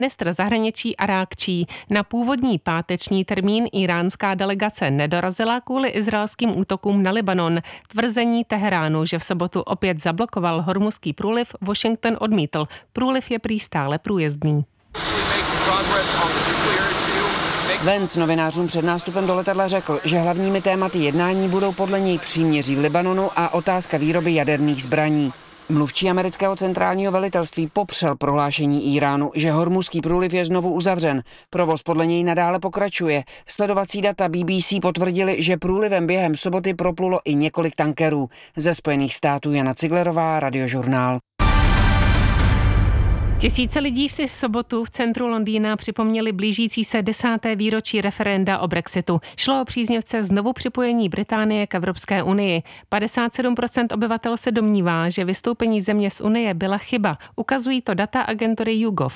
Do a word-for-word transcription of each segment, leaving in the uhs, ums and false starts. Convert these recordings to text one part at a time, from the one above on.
Ministr zahraničí Arákčí. Na původní páteční termín iránská delegace nedorazila kvůli izraelským útokům na Libanon. Tvrzení Teheránu, že v sobotu opět zablokoval Hormuzský průliv, Washington odmítl. Průliv je prý stále průjezdný. Vance novinářům před nástupem do letadla řekl, že hlavními tématy jednání budou podle něj příměří v Libanonu a otázka výroby jaderných zbraní. Mluvčí amerického centrálního velitelství popřel prohlášení Íránu, že Hormuzský průliv je znovu uzavřen. Provoz podle něj nadále pokračuje. Sledovací data B B C potvrdili, že průlivem během soboty proplulo i několik tankerů. Ze Spojených států Jana Ciglerová, Radiožurnál. Tisíce lidí si v sobotu v centru Londýna připomněli blížící se desáté výročí referenda o Brexitu. Šlo o příznivce znovu připojení Británie k Evropské unii. padesát sedm procent obyvatel se domnívá, že vystoupení země z unie byla chyba. Ukazují to data agentury YouGov.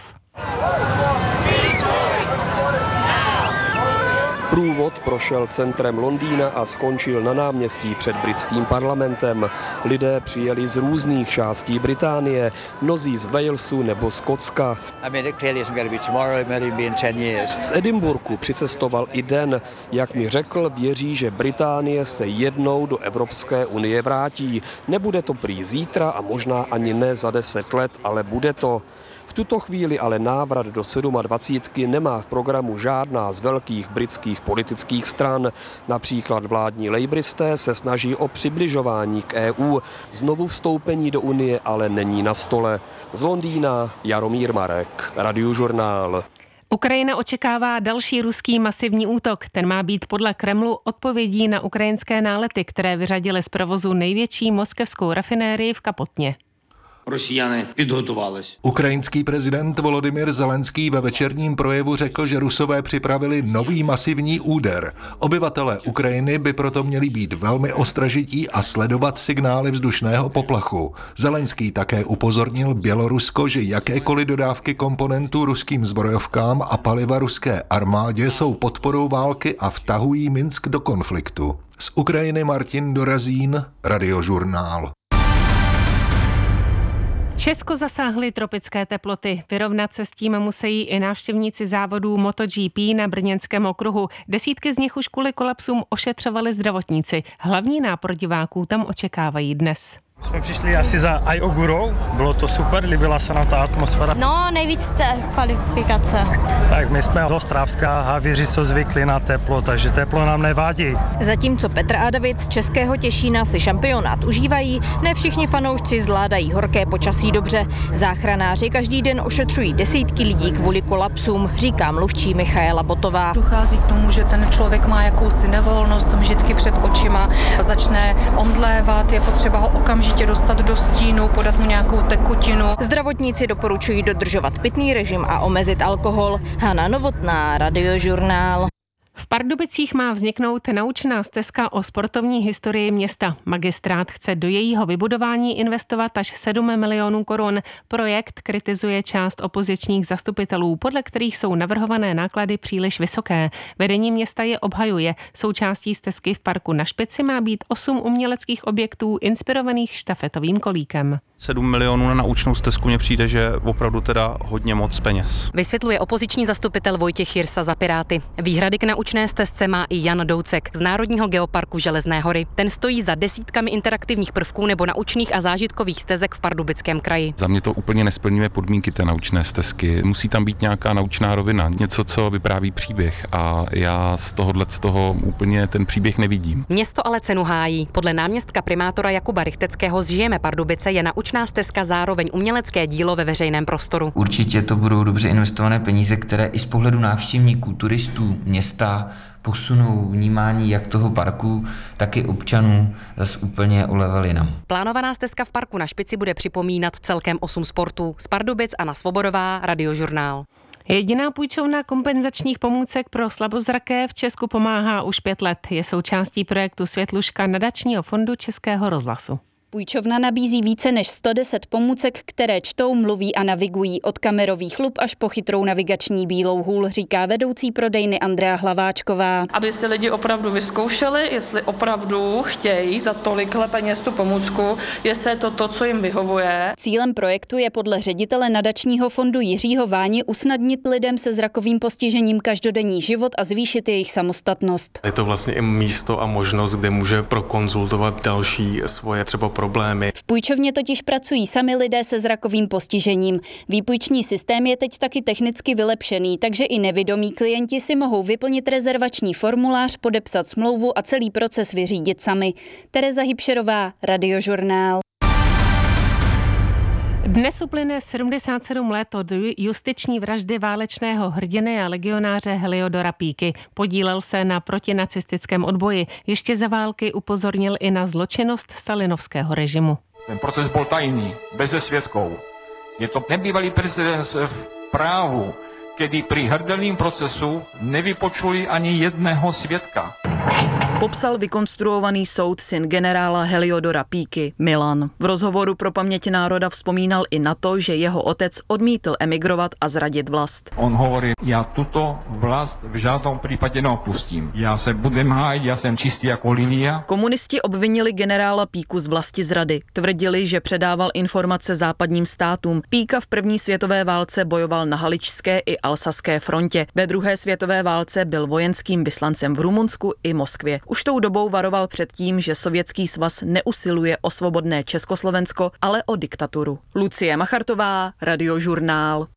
Průvod prošel centrem Londýna a skončil na náměstí před britským parlamentem. Lidé přijeli z různých částí Británie, mnozí z Walesu nebo Skotska. Z Edinburghu přicestoval i Den. Jak mi řekl, věří, že Británie se jednou do Evropské unie vrátí. Nebude to prý zítra a možná ani ne za deset let, ale bude to. V tuto chvíli ale návrat do sedmadvacítky nemá v programu žádná z velkých britských politických stran. Například vládní lejbristé se snaží o přibližování k E U. Znovu vstoupení do Unie ale není na stole. Z Londýna Jaromír Marek, Radiožurnál. Ukrajina očekává další ruský masivní útok. Ten má být podle Kremlu odpovědí na ukrajinské nálety, které vyřadily z provozu největší moskevskou rafinérii v Kapotně. Ukrajinský prezident Volodymyr Zelenský ve večerním projevu řekl, že Rusové připravili nový masivní úder. Obyvatelé Ukrajiny by proto měli být velmi ostražití a sledovat signály vzdušného poplachu. Zelenský také upozornil Bělorusko, že jakékoliv dodávky komponentů ruským zbrojovkám a paliva ruské armádě jsou podporou války a vtahují Minsk do konfliktu. Z Ukrajiny Martin Dorazín, Radiožurnál. Česko zasáhly tropické teploty. Vyrovnat se s tím musí i návštěvníci závodů MotoGP na brněnském okruhu. Desítky z nich už kvůli kolapsům ošetřovali zdravotníci. Hlavní nápor diváků tam očekávají dnes. Jsme přišli asi za Ajogurou, bylo to super, líbila se nám ta atmosféra. No, nejvíc té kvalifikace. Tak my jsme z Ostravska, Havíři jsou zvyklí na teplo, takže teplo nám nevadí. Zatímco Petr a David z Českého Těšína si šampionát užívají, ne všichni fanoušci zvládají horké počasí dobře. Záchranáři každý den ošetřují desítky lidí kvůli kolapsům, říká mluvčí Michaela Botová. Dochází k tomu, že ten člověk má jakousi nevolnost, mžitky před očima, začne omdlévat, je potřeba ho okamžitě dostat do stínu, podat mu nějakou tekutinu. Zdravotníci doporučují dodržovat pitný režim a omezit alkohol. Hana Novotná, Radiožurnál. V Pardubicích má vzniknout naučná stezka o sportovní historii města. Magistrát chce do jejího vybudování investovat až sedm milionů korun. Projekt kritizuje část opozičních zastupitelů, podle kterých jsou navrhované náklady příliš vysoké. Vedení města je obhajuje. Součástí stezky v parku Na Špici má být osm uměleckých objektů inspirovaných štafetovým kolíkem. sedm milionů na naučnou stezku mně přijde, že opravdu teda hodně moc peněz. Vysvětluje opoziční zastupitel Vojtěch Jirsa za Piráty. Výhrady k naučné stezce má i Jan Doucek z Národního geoparku Železné hory. Ten stojí za desítkami interaktivních prvků nebo naučných a zážitkových stezek v Pardubickém kraji. Za mě to úplně nesplňuje podmínky té naučné stezky. Musí tam být nějaká naučná rovina, něco, co vypráví příběh, a já z tohohle z toho úplně ten příběh nevidím. Město ale cenu hájí. Podle náměstka primátora Jakuba Rychteckého z Žijeme Pardubice je naučná stezka zároveň umělecké dílo ve veřejném prostoru. Určitě to budou dobře investované peníze, které i z pohledu návštěvníků, turistů, města posunou vnímání jak toho parku, tak i občanů zase úplně o level jinam. Plánovaná stezka v parku Na Špici bude připomínat celkem osm sportů. Z Pardubic Anna Svobodová, Radiožurnál. Jediná půjčovna kompenzačních pomůcek pro slabozraké v Česku pomáhá už pět let. Je součástí projektu Světluška nadačního fondu Českého rozhlasu. Půjčovna nabízí více než sto deset pomůcek, které čtou, mluví a navigují od kamerových lup až po chytrou navigační bílou hůl, říká vedoucí prodejny Andrea Hlaváčková. Aby si lidi opravdu vyzkoušeli, jestli opravdu chtějí za tolik peněz tu pomůcku, jestli je to to, co jim vyhovuje. Cílem projektu je podle ředitele nadačního fondu Jiřího Váni usnadnit lidem se zrakovým postižením každodenní život a zvýšit jejich samostatnost. Je to vlastně i místo a možnost, kde může prokonzultovat další svoje třeba problémy. V půjčovně totiž pracují sami lidé se zrakovým postižením. Výpůjční systém je teď taky technicky vylepšený, takže i nevidomí klienti si mohou vyplnit rezervační formulář, podepsat smlouvu a celý proces vyřídit sami. Tereza Hybšerová, Radiožurnál. Dnes uplyne sedmdesát sedm let od justiční vraždy válečného hrdiny a legionáře Heliodora Píky. Podílel se na protinacistickém odboji. Ještě za války upozornil i na zločinnost stalinovského režimu. Ten proces byl tajný, beze svědků. Je to nebývalý precedens v právu, kedy pri hrdelným procesu nevypočuli ani jedného svědka. Popsal vykonstruovaný soud syn generála Heliodora Píky, Milan. V rozhovoru pro Paměť národa vzpomínal i na to, že jeho otec odmítl emigrovat a zradit vlast. On hovorí, já tuto vlast v žádném případě neopustím. Já se budem hájit, já jsem čistý jako lilia. Komunisti obvinili generála Píku z vlasti zrady. Tvrdili, že předával informace západním státům. Píka v první světové válce bojoval na Haličské i Alsaské frontě. Ve druhé světové válce byl vojenským vyslancem v Rumunsku i Moskvě. Už tou dobou varoval před tím, že Sovětský svaz neusiluje o svobodné Československo, ale o diktaturu. Lucie Machartová, Radiožurnál.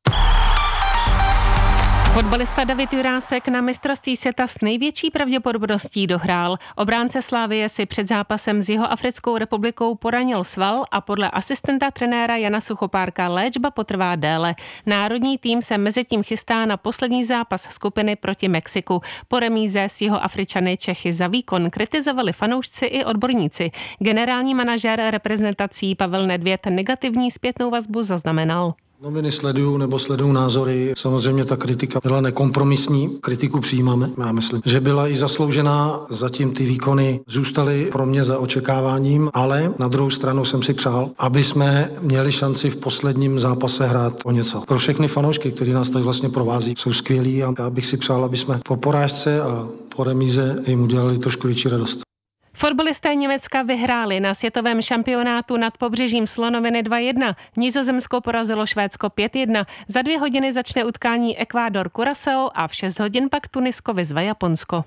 Fotbalista David Jurásek na mistrovství světa s největší pravděpodobností dohrál. Obránce Slavie si před zápasem s Jihoafrickou republikou poranil sval a podle asistenta trenéra Jana Suchopárka léčba potrvá déle. Národní tým se mezitím chystá na poslední zápas skupiny proti Mexiku. Po remíze s Jihoafričany Čechy za výkon kritizovali fanoušci i odborníci. Generální manažér reprezentací Pavel Nedvěd negativní zpětnou vazbu zaznamenal. Noviny sledují nebo sledují názory. Samozřejmě ta kritika byla nekompromisní, kritiku přijímáme. Já myslím, že byla i zasloužená, zatím ty výkony zůstaly pro mě za očekáváním, ale na druhou stranu jsem si přál, aby jsme měli šanci v posledním zápase hrát o něco. Pro všechny fanoušky, kteří nás tady vlastně provází, jsou skvělí a já bych si přál, aby jsme po porážce a po remíze jim udělali trošku větší radost. Fotbalisté Německa vyhráli na světovém šampionátu nad pobřežím Slonoviny dva jedna. Nizozemsko porazilo Švédsko pět jedna. Za dvě hodiny začne utkání Ekvádor Curaçao a v šest hodin pak Tunisko vyzve Japonsko.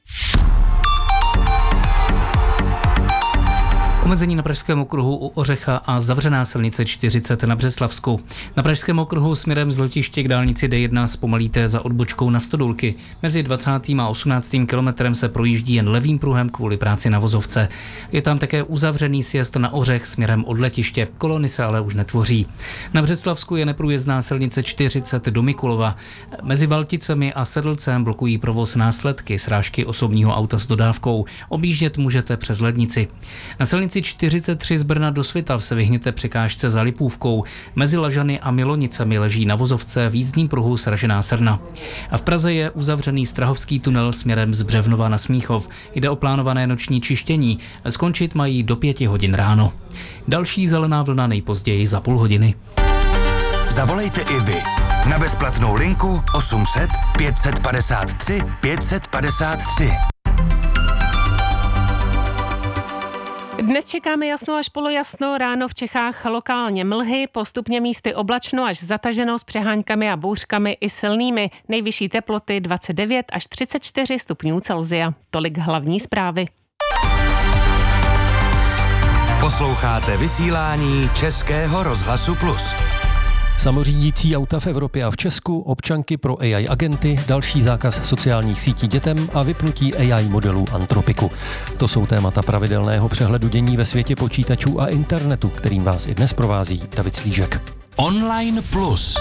Omezení na Pražském okruhu u Ořecha a zavřená silnice čtyřicet na Břeclavsku. Na Pražském okruhu směrem z letiště k dálnici D jedna zpomalíte za odbočkou na Stodulky. Mezi dvacátým a osmnáctým kilometrem se projíždí jen levým pruhem kvůli práci na vozovce. Je tam také uzavřený sjezd na Ořech směrem od letiště. Kolony se ale už netvoří. Na Břeclavsku je neprůjezdná silnice čtyřicet do Mikulova. Mezi Valticemi a Sedlcem blokují provoz následky srážky osobního auta s dodávkou. Objíždět můžete přes Lednici. Na silnici čtyřicet tři z Brna do Svitav se vyhněte překážce za Lipůvkou. Mezi Lažany a Milonicemi leží na vozovce v jízdním pruhu sražená srna. A v Praze je uzavřený Strahovský tunel směrem z Břevnova na Smíchov. Jde o plánované noční čištění. Skončit mají do pěti hodin ráno. Další zelená vlna nejpozději za půl hodiny. Zavolejte i vy na bezplatnou linku osm set pět set padesát tři pět set padesát tři. Dnes čekáme jasno až polojasno, ráno v Čechách lokálně mlhy, postupně místy oblačno až zataženo s přeháňkami a bouřkami i silnými. Nejvyšší teploty dvacet devět až třicet čtyři stupňů Celsia. Tolik hlavní zprávy. Posloucháte vysílání Českého rozhlasu Plus. Samořídící auta v Evropě a v Česku, občanky pro A I agenty, další zákaz sociálních sítí dětem a vypnutí A I modelů Antropiku. To jsou témata pravidelného přehledu dění ve světě počítačů a internetu, kterým vás i dnes provází David Slížek. Online Plus.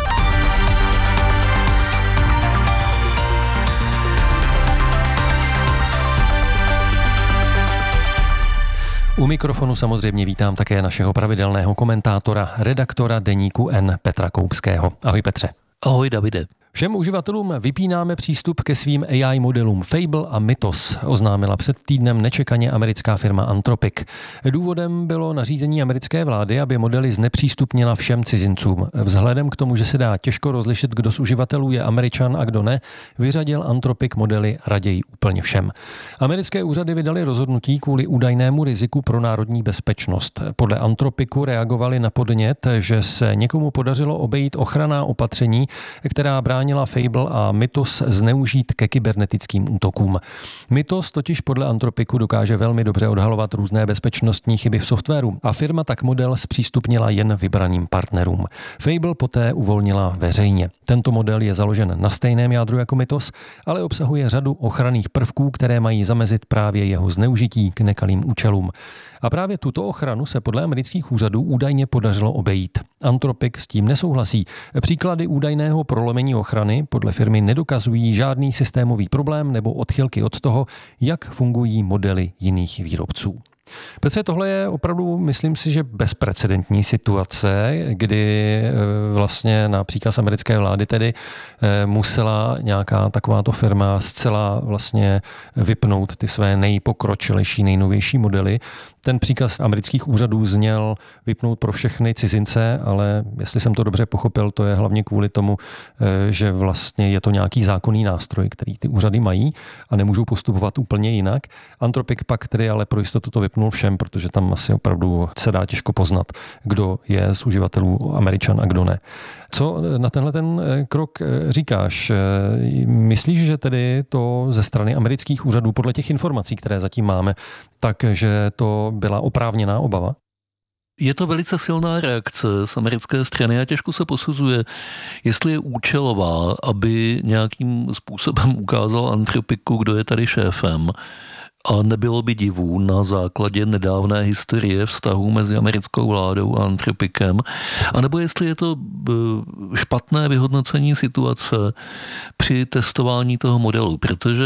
U mikrofonu samozřejmě vítám také našeho pravidelného komentátora, redaktora deníku N Petra Koupského. Ahoj Petře. Ahoj Davide. Všem uživatelům vypínáme přístup ke svým A I modelům Fable a Mythos, oznámila před týdnem nečekaně americká firma Anthropic. Důvodem bylo nařízení americké vlády, aby modely znepřístupnila všem cizincům. Vzhledem k tomu, že se dá těžko rozlišit, kdo z uživatelů je Američan a kdo ne, vyřadil Anthropic modely raději úplně všem. Americké úřady vydaly rozhodnutí kvůli údajnému riziku pro národní bezpečnost. Podle Anthropicu reagovali na podnět, že se někomu podařilo obejít ochranná opatření, která brání Fable a Mythos zneužít ke kybernetickým útokům. Mythos totiž podle Anthropicu dokáže velmi dobře odhalovat různé bezpečnostní chyby v softwaru a firma tak model zpřístupnila jen vybraným partnerům. Fable poté uvolnila veřejně. Tento model je založen na stejném jádru jako Mythos, ale obsahuje řadu ochranných prvků, které mají zamezit právě jeho zneužití k nekalým účelům. A právě tuto ochranu se podle amerických úřadů údajně podařilo obejít. Anthropic s tím nesouhlasí. Příklady údajného prolomení ochrany podle firmy nedokazují žádný systémový problém nebo odchylky od toho, jak fungují modely jiných výrobců. Petře, tohle je opravdu, myslím si, že bezprecedentní situace, kdy vlastně na příkaz americké vlády tedy musela nějaká takováto firma zcela vlastně vypnout ty své nejpokročilejší, nejnovější modely. Ten příkaz amerických úřadů zněl vypnout pro všechny cizince, ale jestli jsem to dobře pochopil, to je hlavně kvůli tomu, že vlastně je to nějaký zákonný nástroj, který ty úřady mají a nemůžou postupovat úplně jinak. Anthropic pak tedy ale pro jistotu to vypnul všem, protože tam asi opravdu se dá těžko poznat, kdo je z uživatelů Američan a kdo ne. Co na tenhle ten krok říkáš? Myslíš, že tedy to ze strany amerických úřadů podle těch informací, které zatím máme, takže to byla oprávněná obava? Je to velice silná reakce z americké strany a těžko se posuzuje, jestli je účelová, aby nějakým způsobem ukázal Anthropicu, kdo je tady šéfem. A nebylo by divu na základě nedávné historie vztahů mezi americkou vládou a Anthropicem, anebo jestli je to špatné vyhodnocení situace při testování toho modelu, protože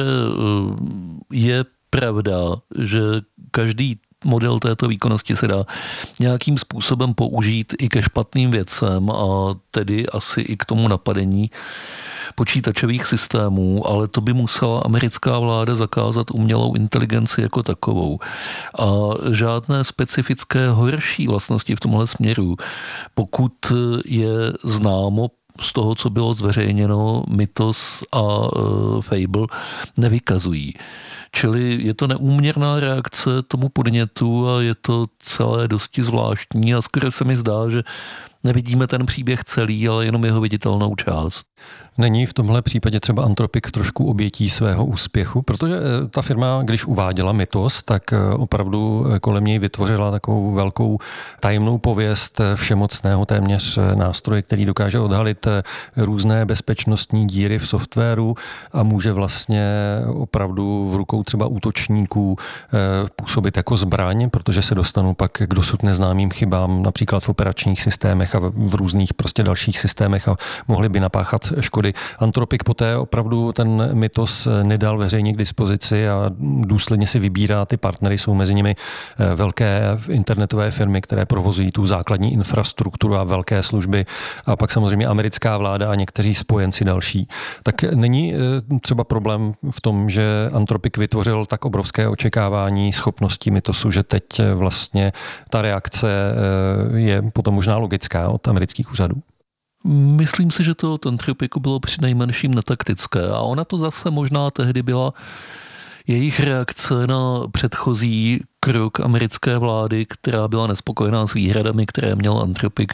je pravda, že každý model této výkonnosti se dá nějakým způsobem použít i ke špatným věcem a tedy asi i k tomu napadení počítačových systémů, ale to by musela americká vláda zakázat umělou inteligenci jako takovou. A žádné specifické horší vlastnosti v tomhle směru, pokud je známo z toho, co bylo zveřejněno, Mythos a e, Fable nevykazují. Čili je to neúměrná reakce tomu podnětu a je to celé dosti zvláštní a skoro se mi zdá, že nevidíme ten příběh celý, ale jenom jeho viditelnou část. Není v tomhle případě třeba Anthropic trošku obětí svého úspěchu? Protože ta firma, když uváděla Mythos, tak opravdu kolem něj vytvořila takovou velkou tajemnou pověst všemocného téměř nástroje, který dokáže odhalit různé bezpečnostní díry v softwaru a může vlastně opravdu v rukou třeba útočníků působit jako zbraň, protože se dostanou pak k dosud neznámým chybám, například v operačních systémech a v různých prostě dalších systémech a mohli by napáchat škody. Anthropic poté opravdu ten Mythos nedal veřejně k dispozici a důsledně si vybírá ty partnery. Jsou mezi nimi velké internetové firmy, které provozují tu základní infrastrukturu a velké služby a pak samozřejmě americká vláda a někteří spojenci další. Tak není třeba problém v tom, že Anthropic vytvořil tak obrovské očekávání schopností Mythosu, že teď vlastně ta reakce je potom možná logická od amerických úřadů? Myslím si, že to od Anthropicu bylo přinejmenším netaktické a ona to zase možná tehdy byla jejich reakce na předchozí krok americké vlády, která byla nespokojená s výhradami, které měl Anthropic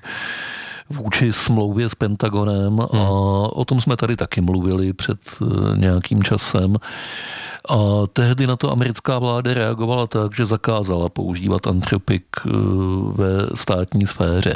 vůči smlouvě s Pentagonem a hmm. o tom jsme tady taky mluvili před nějakým časem. A tehdy na to americká vláda reagovala tak, že zakázala používat Anthropic ve státní sféře.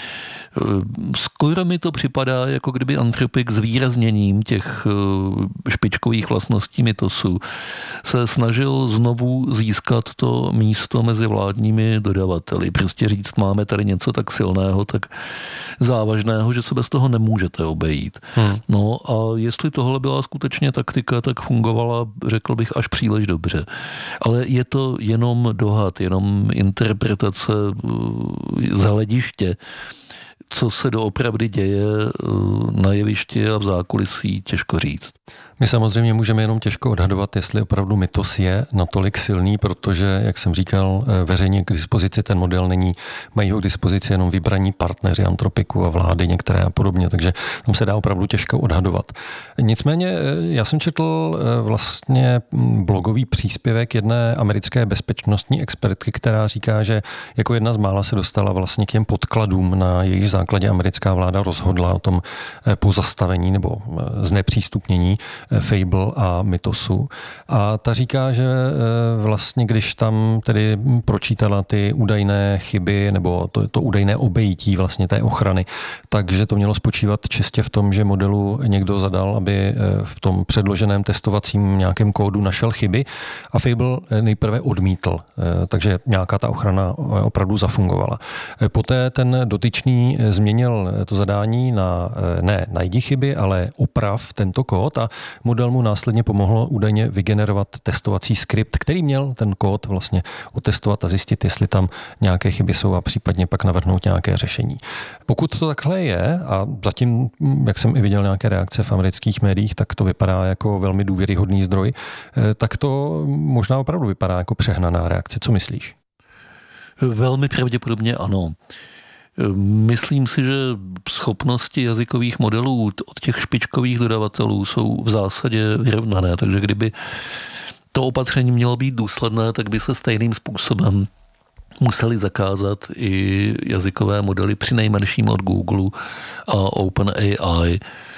Skoro mi to připadá, jako kdyby Anthropic s výrazněním těch špičkových vlastností Mythosu se snažil znovu získat to místo mezi vládními dodavateli. Prostě říct, máme tady něco tak silného, tak závažného, že se bez toho nemůžete obejít. Hmm. No a jestli tohle byla skutečně taktika, tak fungovala, řekl bych, až příliš dobře. Ale je to jenom dohad, jenom interpretace z hlediště, co se doopravdy děje na jevišti a v zákulisí, těžko říct. My samozřejmě můžeme jenom těžko odhadovat, jestli opravdu mytos je natolik silný, protože, jak jsem říkal, veřejně k dispozici ten model není, mají ho k dispozici jenom vybraní partneři Anthropicu a vlády některé a podobně, takže tam se dá opravdu těžko odhadovat. Nicméně já jsem četl vlastně blogový příspěvek jedné americké bezpečnostní expertky, která říká, že jako jedna z mála se dostala vlastně k těm podkladům, na jejich základě americká vláda rozhodla o tom pozastavení nebo znepřístupnění Fable a mytosu. A ta říká, že vlastně když tam tedy pročítala ty údajné chyby nebo to, to údajné obejití vlastně té ochrany, takže to mělo spočívat čistě v tom, že modelu někdo zadal, aby v tom předloženém testovacím nějakém kódu našel chyby a Fable nejprve odmítl. Takže nějaká ta ochrana opravdu zafungovala. Poté ten dotyčný změnil to zadání na ne najdi chyby, ale oprav tento kód a model mu následně pomohlo údajně vygenerovat testovací skript, který měl ten kód vlastně otestovat a zjistit, jestli tam nějaké chyby jsou a případně pak navrhnout nějaké řešení. Pokud to takhle je, a zatím, jak jsem i viděl nějaké reakce v amerických médiích, tak to vypadá jako velmi důvěryhodný zdroj, tak to možná opravdu vypadá jako přehnaná reakce. Co myslíš? Velmi pravděpodobně ano. Myslím si, že schopnosti jazykových modelů od těch špičkových dodavatelů jsou v zásadě vyrovnané, takže kdyby to opatření mělo být důsledné, tak by se stejným způsobem museli zakázat i jazykové modely přinejmenším od Google a OpenAI.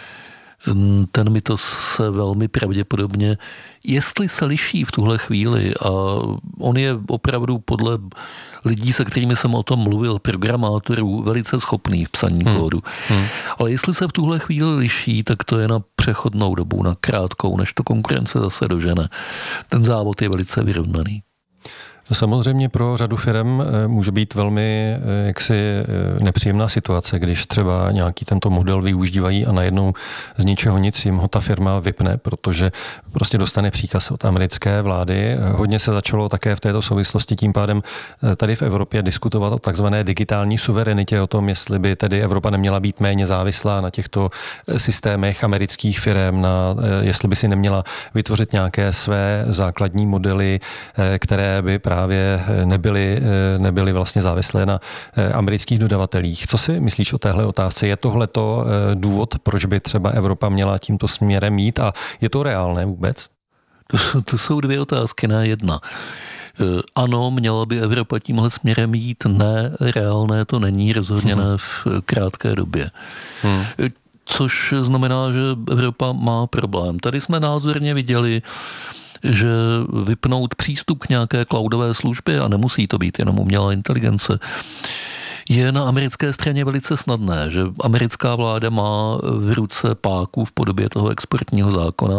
Ten mytos se velmi pravděpodobně, jestli se liší v tuhle chvíli, a on je opravdu podle lidí, se kterými jsem o tom mluvil, programátorů, velice schopný v psaní hmm. kódu. Hmm. Ale jestli se v tuhle chvíli liší, tak to je na přechodnou dobu, na krátkou, než to konkurence zase dožene. Ten závod je velice vyrovnaný. Samozřejmě pro řadu firem může být velmi jaksi nepříjemná situace, když třeba nějaký tento model využívají a najednou z ničeho nic jim ho ta firma vypne, protože prostě dostane příkaz od americké vlády. Hodně se začalo také v této souvislosti tím pádem tady v Evropě diskutovat o takzvané digitální suverenitě, o tom, jestli by tedy Evropa neměla být méně závislá na těchto systémech amerických firem, na, jestli by si neměla vytvořit nějaké své základní modely, které by právě právě nebyly, nebyly vlastně závislé na amerických dodavatelích. Co si myslíš o téhle otázce? Je tohleto důvod, proč by třeba Evropa měla tímto směrem jít a je to reálné vůbec? To, to jsou dvě otázky na jedna. Ano, měla by Evropa tímhle směrem jít, ne, reálné to není, rozhodně hmm. ne v krátké době. Hmm. Což znamená, že Evropa má problém. Tady jsme názorně viděli, že vypnout přístup k nějaké cloudové službě, a nemusí to být jenom umělá inteligence, je na americké straně velice snadné, že americká vláda má v ruce páku v podobě toho exportního zákona,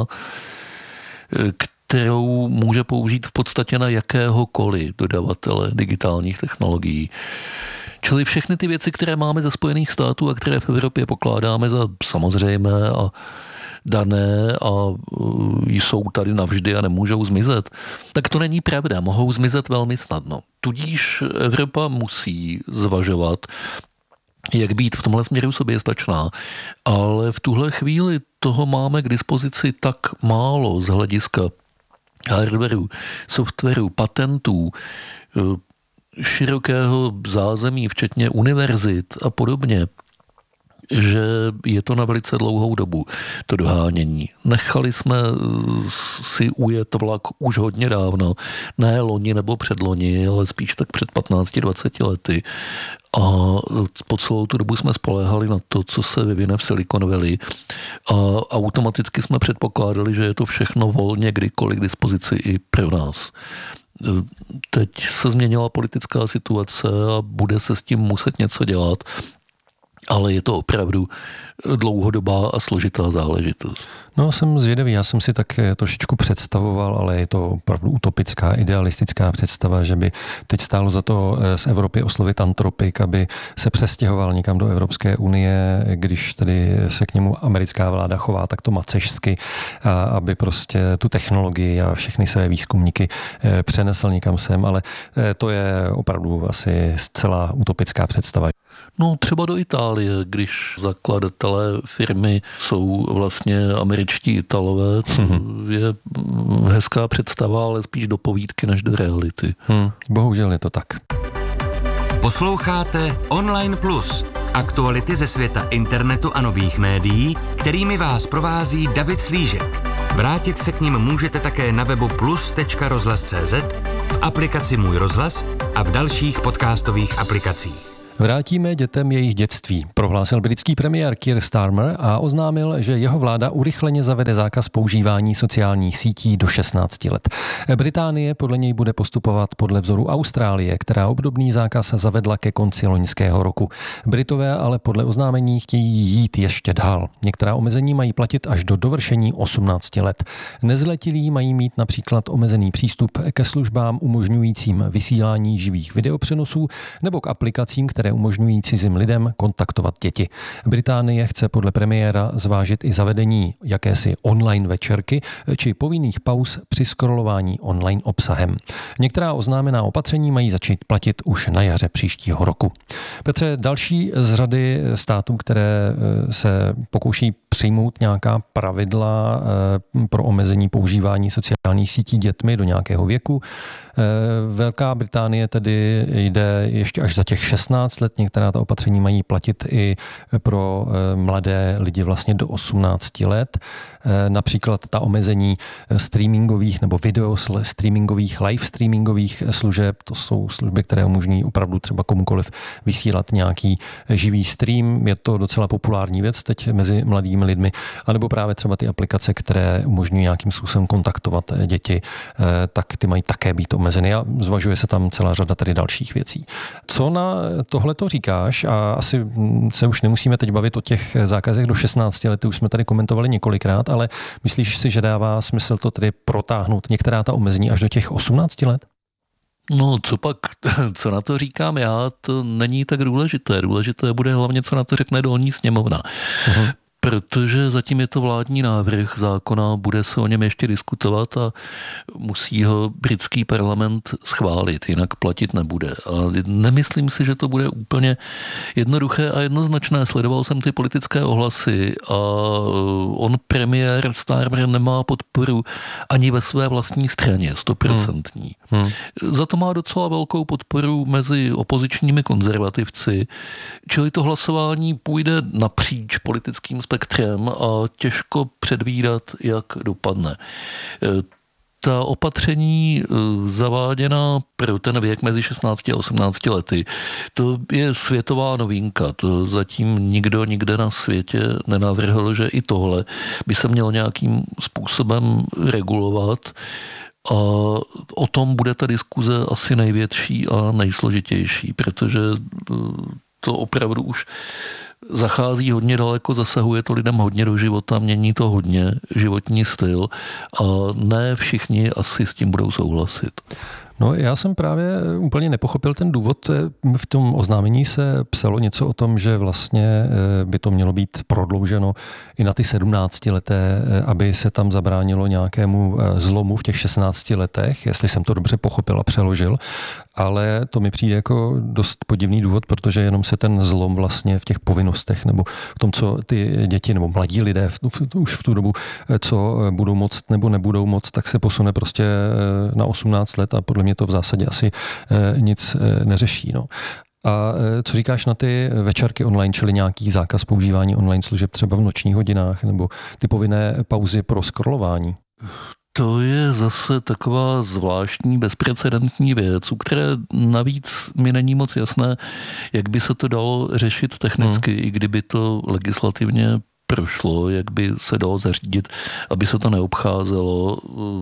kterou může použít v podstatě na jakéhokoliv dodavatele digitálních technologií. Čili všechny ty věci, které máme ze Spojených států a které v Evropě pokládáme za samozřejmé a dané a jsou tady navždy a nemůžou zmizet, tak to není pravda, mohou zmizet velmi snadno. Tudíž Evropa musí zvažovat, jak být v tomhle směru soběstačná, ale v tuhle chvíli toho máme k dispozici tak málo z hlediska hardwareu, softwaru, patentů, širokého zázemí, včetně univerzit a podobně, že je to na velice dlouhou dobu, to dohánění. Nechali jsme si ujet vlak už hodně dávno, ne loni nebo předloni, ale spíš tak před patnácti dvaceti lety. A po celou tu dobu jsme spoléhali na to, co se vyvine v Silicon Valley, a automaticky jsme předpokládali, že je to všechno volně kdykoliv k dispozici i pro nás. Teď se změnila politická situace a bude se s tím muset něco dělat, ale je to opravdu dlouhodobá a složitá záležitost. No, jsem zvědavý, já jsem si tak trošičku představoval, ale je to opravdu utopická, idealistická představa, že by teď stálo za to z Evropy oslovit Anthropic, aby se přestěhoval někam do Evropské unie, když tedy se k němu americká vláda chová takto macešsky, a aby prostě tu technologii a všechny své výzkumníky přenesl někam sem, ale to je opravdu asi zcela utopická představa. No třeba do Itálie, když zakladatelé firmy jsou vlastně američtí Italové, to hmm. je hezká představa, ale spíš do povídky než do reality. Hmm. Bohužel je to tak. Posloucháte Online Plus, aktuality ze světa internetu a nových médií, kterými vás provází David Slížek. Vrátit se k nim můžete také na webu plus tečka rozhlas tečka cé zet, v aplikaci Můj rozhlas a v dalších podcastových aplikacích. Vrátíme dětem jejich dětství, prohlásil britský premiér Keir Starmer a oznámil, že jeho vláda urychleně zavede zákaz používání sociálních sítí do šestnácti let. Británie podle něj bude postupovat podle vzoru Austrálie, která obdobný zákaz zavedla ke konci loňského roku. Britové ale podle oznámení chtějí jít ještě dál. Některá omezení mají platit až do dovršení osmnácti let. Nezletilí mají mít například omezený přístup ke službám umožňujícím vysílání živých videopřenosů nebo k aplikacím, které umožňují cizím lidem kontaktovat děti. Británie chce podle premiéra zvážit i zavedení jakési online večerky či povinných pauz při scrollování online obsahem. Některá oznámená opatření mají začít platit už na jaře příštího roku. Petře, další z řady států, které se pokouší přijmout nějaká pravidla pro omezení používání sociálních sítí dětmi do nějakého věku. Velká Británie tedy jde ještě až za těch šestnáct let. Některá ta opatření mají platit i pro mladé lidi vlastně do osmnácti let. Například ta omezení streamingových nebo video streamingových, live streamingových služeb. To jsou služby, které umožní opravdu třeba komukoliv vysílat nějaký živý stream. Je to docela populární věc teď mezi mladými lidmi. A nebo právě třeba ty aplikace, které umožňují nějakým způsobem kontaktovat děti, tak ty mají také být omezeny a zvažuje se tam celá řada tady dalších věcí. Co na tohle to říkáš? A asi se už nemusíme teď bavit o těch zákazech do šestnácti let, už jsme tady komentovali několikrát, ale myslíš si, že dává smysl to tedy protáhnout některá ta omezení až do těch osmnácti let? No, co pak, co na to říkám já, to není tak důležité. Důležité bude hlavně, co na to řekne dolní sněmovna. Uh-huh. Protože zatím je to vládní návrh zákona, bude se o něm ještě diskutovat a musí ho britský parlament schválit, jinak platit nebude. A nemyslím si, že to bude úplně jednoduché a jednoznačné. Sledoval jsem ty politické ohlasy a on, premiér Starmer, nemá podporu ani ve své vlastní straně, stoprocentní. Hmm. Hmm. Za to má docela velkou podporu mezi opozičními konzervativci, čili to hlasování půjde napříč politickým spektrem a těžko předvídat, jak dopadne. Ta opatření zaváděna pro ten věk mezi šestnácti a osmnácti lety, to je světová novinka. To zatím nikdo nikde na světě nenavrhl, že i tohle by se mělo nějakým způsobem regulovat. A o tom bude ta diskuze asi největší a nejsložitější, protože to opravdu už zachází hodně daleko, zasahuje to lidem hodně do života, mění to hodně životní styl a ne všichni asi s tím budou souhlasit. No, já jsem právě úplně nepochopil ten důvod. V tom oznámení se psalo něco o tom, že vlastně by to mělo být prodlouženo i na ty sedmnáctileté, aby se tam zabránilo nějakému zlomu v těch šestnácti letech, jestli jsem to dobře pochopil a přeložil. Ale to mi přijde jako dost podivný důvod, protože jenom se ten zlom vlastně v těch povinnostech nebo v tom, co ty děti nebo mladí lidé v, v, už v tu dobu, co budou moct nebo nebudou moct, tak se posune prostě na osmnáct let a podle mě to v zásadě asi nic neřeší. No. A co říkáš na ty večerky online, čili nějaký zákaz používání online služeb třeba v nočních hodinách nebo ty povinné pauzy pro scrollování? To je zase taková zvláštní, bezprecedentní věc, u které navíc mi není moc jasné, jak by se to dalo řešit technicky, hmm. i kdyby to legislativně prošlo, jak by se dalo zařídit, aby se to neobcházelo.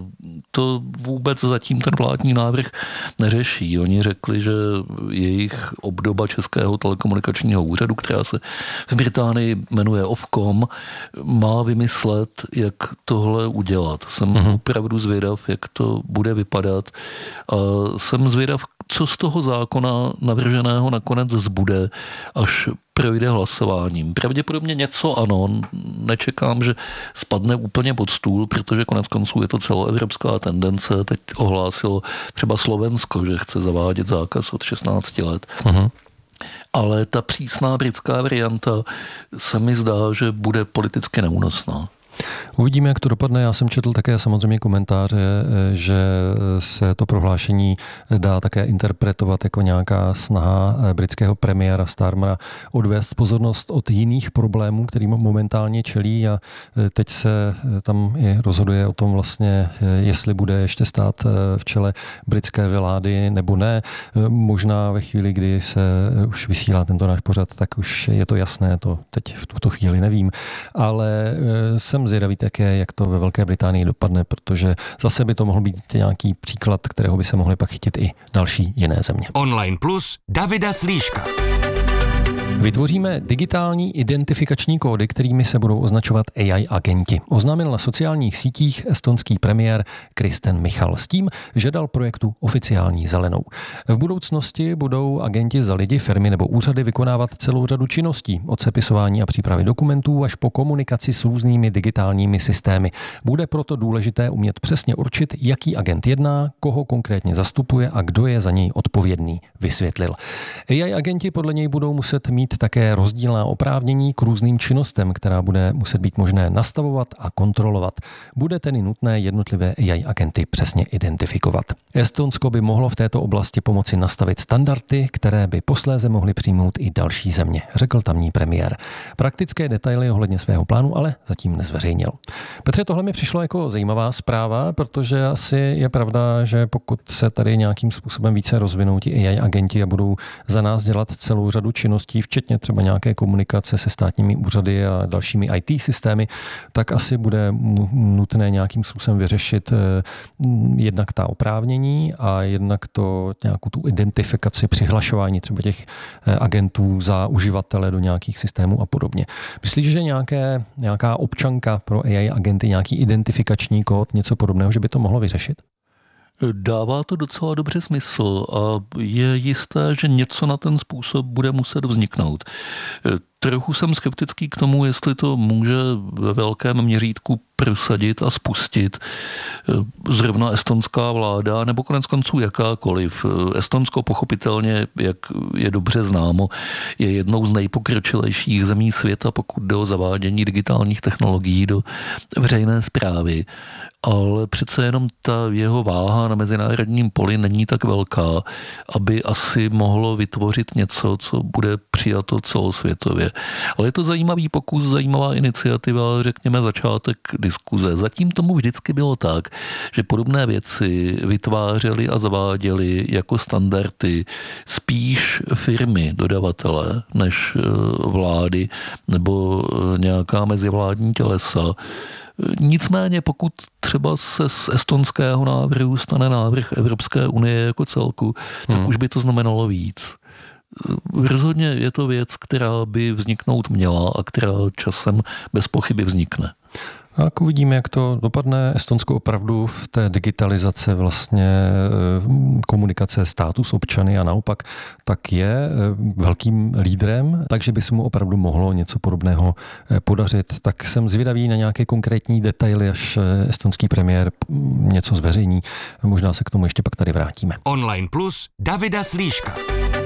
To vůbec zatím ten vládní návrh neřeší. Oni řekli, že jejich obdoba Českého telekomunikačního úřadu, která se v Británii jmenuje Ofcom, má vymyslet, jak tohle udělat. Jsem mm-hmm. opravdu zvědav, jak to bude vypadat. A jsem zvědav, co z toho zákona navrženého nakonec zbude, až projde hlasováním. Pravděpodobně něco ano, nečekám, že spadne úplně pod stůl, protože konec konců je to celoevropská tendence. Teď ohlásilo třeba Slovensko, že chce zavádět zákaz od šestnácti let. Uh-huh. Ale ta přísná britská varianta se mi zdá, že bude politicky neúnosná. Uvidíme, jak to dopadne. Já jsem četl také samozřejmě komentáře, že se to prohlášení dá také interpretovat jako nějaká snaha britského premiéra Starmera odvést pozornost od jiných problémů, kterým momentálně čelí, a teď se tam i rozhoduje o tom vlastně, jestli bude ještě stát v čele britské vlády nebo ne. Možná ve chvíli, kdy se už vysílá tento náš pořad, tak už je to jasné, to teď v tuto chvíli nevím, ale jsem zvědavý také, jak to ve Velké Británii dopadne, protože zase by to mohl být nějaký příklad, kterého by se mohly pak chytit i další jiné země. Online Plus Davida Slíška. Vytvoříme digitální identifikační kódy, kterými se budou označovat A I agenti. Oznámil na sociálních sítích estonský premiér Kristen Michal s tím, že dal projektu oficiální zelenou. V budoucnosti budou agenti za lidi, firmy nebo úřady vykonávat celou řadu činností, od sepisování a přípravy dokumentů až po komunikaci s různými digitálními systémy. Bude proto důležité umět přesně určit, jaký agent jedná, koho konkrétně zastupuje a kdo je za něj odpovědný, vysvětlil. A I agenti podle něj budou muset mít také rozdílná oprávnění k různým činnostem, která bude muset být možné nastavovat a kontrolovat. Bude tedy nutné jednotlivé A I agenty přesně identifikovat. Estonsko by mohlo v této oblasti pomoci nastavit standardy, které by posléze mohly přijmout i další země, řekl tamní premiér. Praktické detaily ohledně svého plánu ale zatím nezveřejnil. Petře, tohle mi přišlo jako zajímavá zpráva, protože asi je pravda, že pokud se tady nějakým způsobem více rozvinou ti A I agenti a budou za nás dělat celou řadu činností, včetně třeba nějaké komunikace se státními úřady a dalšími I T systémy, tak asi bude nutné nějakým způsobem vyřešit jednak ta oprávnění a jednak to nějakou tu identifikaci, přihlašování třeba těch agentů za uživatele do nějakých systémů a podobně. Myslíš, že nějaké, nějaká občanka pro A I agenty, nějaký identifikační kód, něco podobného, že by to mohlo vyřešit? Dává to docela dobře smysl a je jisté, že něco na ten způsob bude muset vzniknout. Trochu jsem skeptický k tomu, jestli to může ve velkém měřítku prosadit a spustit zrovna estonská vláda, nebo konec konců jakákoliv. Estonsko pochopitelně, jak je dobře známo, je jednou z nejpokročilejších zemí světa, pokud jde o zavádění digitálních technologií do veřejné správy. Ale přece jenom ta jeho váha na mezinárodním poli není tak velká, aby asi mohlo vytvořit něco, co bude přijato celosvětově. Ale je to zajímavý pokus, zajímavá iniciativa, řekněme začátek diskuze. Zatím tomu vždycky bylo tak, že podobné věci vytvářely a zaváděly jako standardy spíš firmy, dodavatele, než vlády nebo nějaká mezivládní tělesa. Nicméně pokud třeba se z estonského návrhu stane návrh Evropské unie jako celku, tak hmm. už by to znamenalo víc. Rozhodně je to věc, která by vzniknout měla a která časem bez pochyby vznikne. Tak uvidíme, jak to dopadne. Estonsko opravdu v té digitalizace vlastně komunikace státu s občany a naopak tak je velkým lídrem, takže by se mu opravdu mohlo něco podobného podařit. Tak jsem zvědavý na nějaké konkrétní detaily, až estonský premiér něco zveřejní. Možná se k tomu ještě pak tady vrátíme. Online Plus Davida Slíška.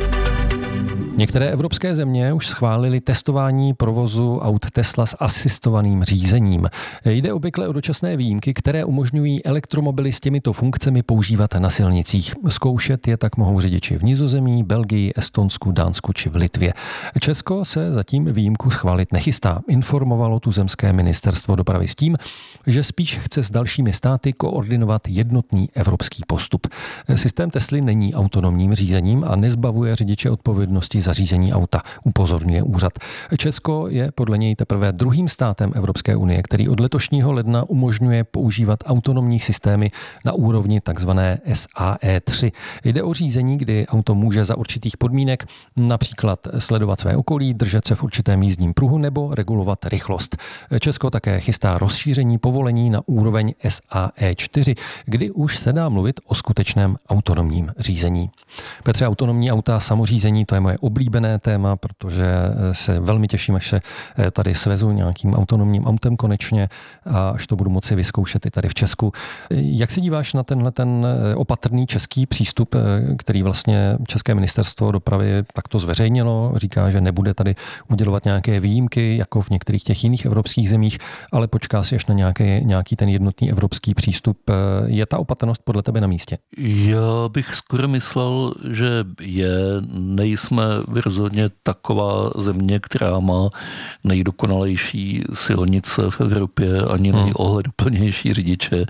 Některé evropské země už schválily testování provozu aut Tesla s asistovaným řízením. Jde obvykle o dočasné výjimky, které umožňují elektromobily s těmito funkcemi používat na silnicích. Zkoušet je tak mohou řidiči v Nizozemí, Belgii, Estonsku, Dánsku či v Litvě. Česko se zatím výjimku schválit nechystá. Informovalo tuzemské ministerstvo dopravy s tím, že spíš chce s dalšími státy koordinovat jednotný evropský postup. Systém Tesly není autonomním řízením a nezbavuje řidiče odpovědnosti za řízení auta, upozorňuje úřad. Česko je podle něj teprve druhým státem Evropské unie, který od letošního ledna umožňuje používat autonomní systémy na úrovni takzvané S A E tři. Jde o řízení, kdy auto může za určitých podmínek například sledovat své okolí, držet se v určitém jízdním pruhu nebo regulovat rychlost. Česko také chystá rozšíření povolení na úroveň S A E čtyři, kdy už se dá mluvit o skutečném autonomním řízení. Petře, autonomní auta, samořízení, to je moje oblíbená oblíbené téma, protože se velmi těším, až se tady svezu nějakým autonomním autem konečně a až to budu moci vyzkoušet i tady v Česku. Jak se díváš na tenhle ten opatrný český přístup, který vlastně České ministerstvo dopravy takto zveřejnilo? Říká, že nebude tady udělovat nějaké výjimky, jako v některých těch jiných evropských zemích, ale počká si až na nějaký, nějaký ten jednotný evropský přístup. Je ta opatrnost podle tebe na místě? Já bych skoro myslel, že je, nejsme rozhodně taková země, která má nejdokonalejší silnice v Evropě, ani nejohleduplnější řidiče.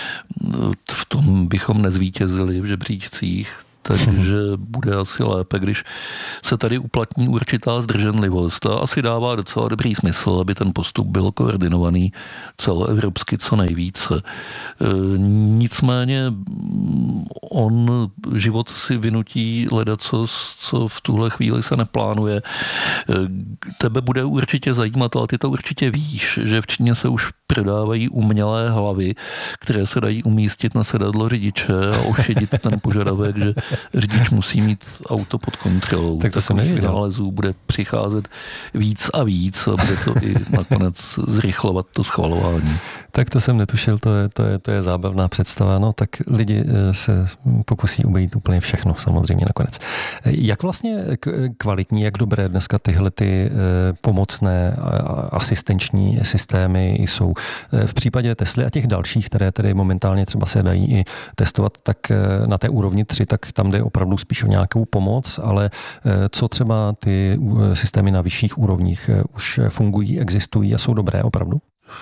V tom bychom nezvítězili v žebříčcích. Takže bude asi lépe, když se tady uplatní určitá zdrženlivost a asi dává docela dobrý smysl, aby ten postup byl koordinovaný celoevropsky co nejvíce. E, nicméně on život si vynutí ledacos, co v tuhle chvíli se neplánuje. E, tebe bude určitě zajímat, ale ty to určitě víš, že v Číně se už prodávají umělé hlavy, které se dají umístit na sedadlo řidiče a ošidit ten požadavek, že řidič musí mít auto pod kontrolou. Tak to jsem nevěděl. Vynálezů bude přicházet víc a víc a bude to i nakonec zrychlovat to schvalování. Tak to jsem netušil, to je, to je, to je zábavná představa. No, tak lidi se pokusí obejít úplně všechno samozřejmě nakonec. Jak vlastně kvalitní, jak dobré dneska tyhle ty pomocné asistenční systémy jsou v případě Tesly a těch dalších, které tedy momentálně třeba se dají i testovat, tak na té úrovni tři, tak tam jde opravdu spíš o nějakou pomoc, ale co třeba ty systémy na vyšších úrovních už fungují, existují a jsou dobré opravdu?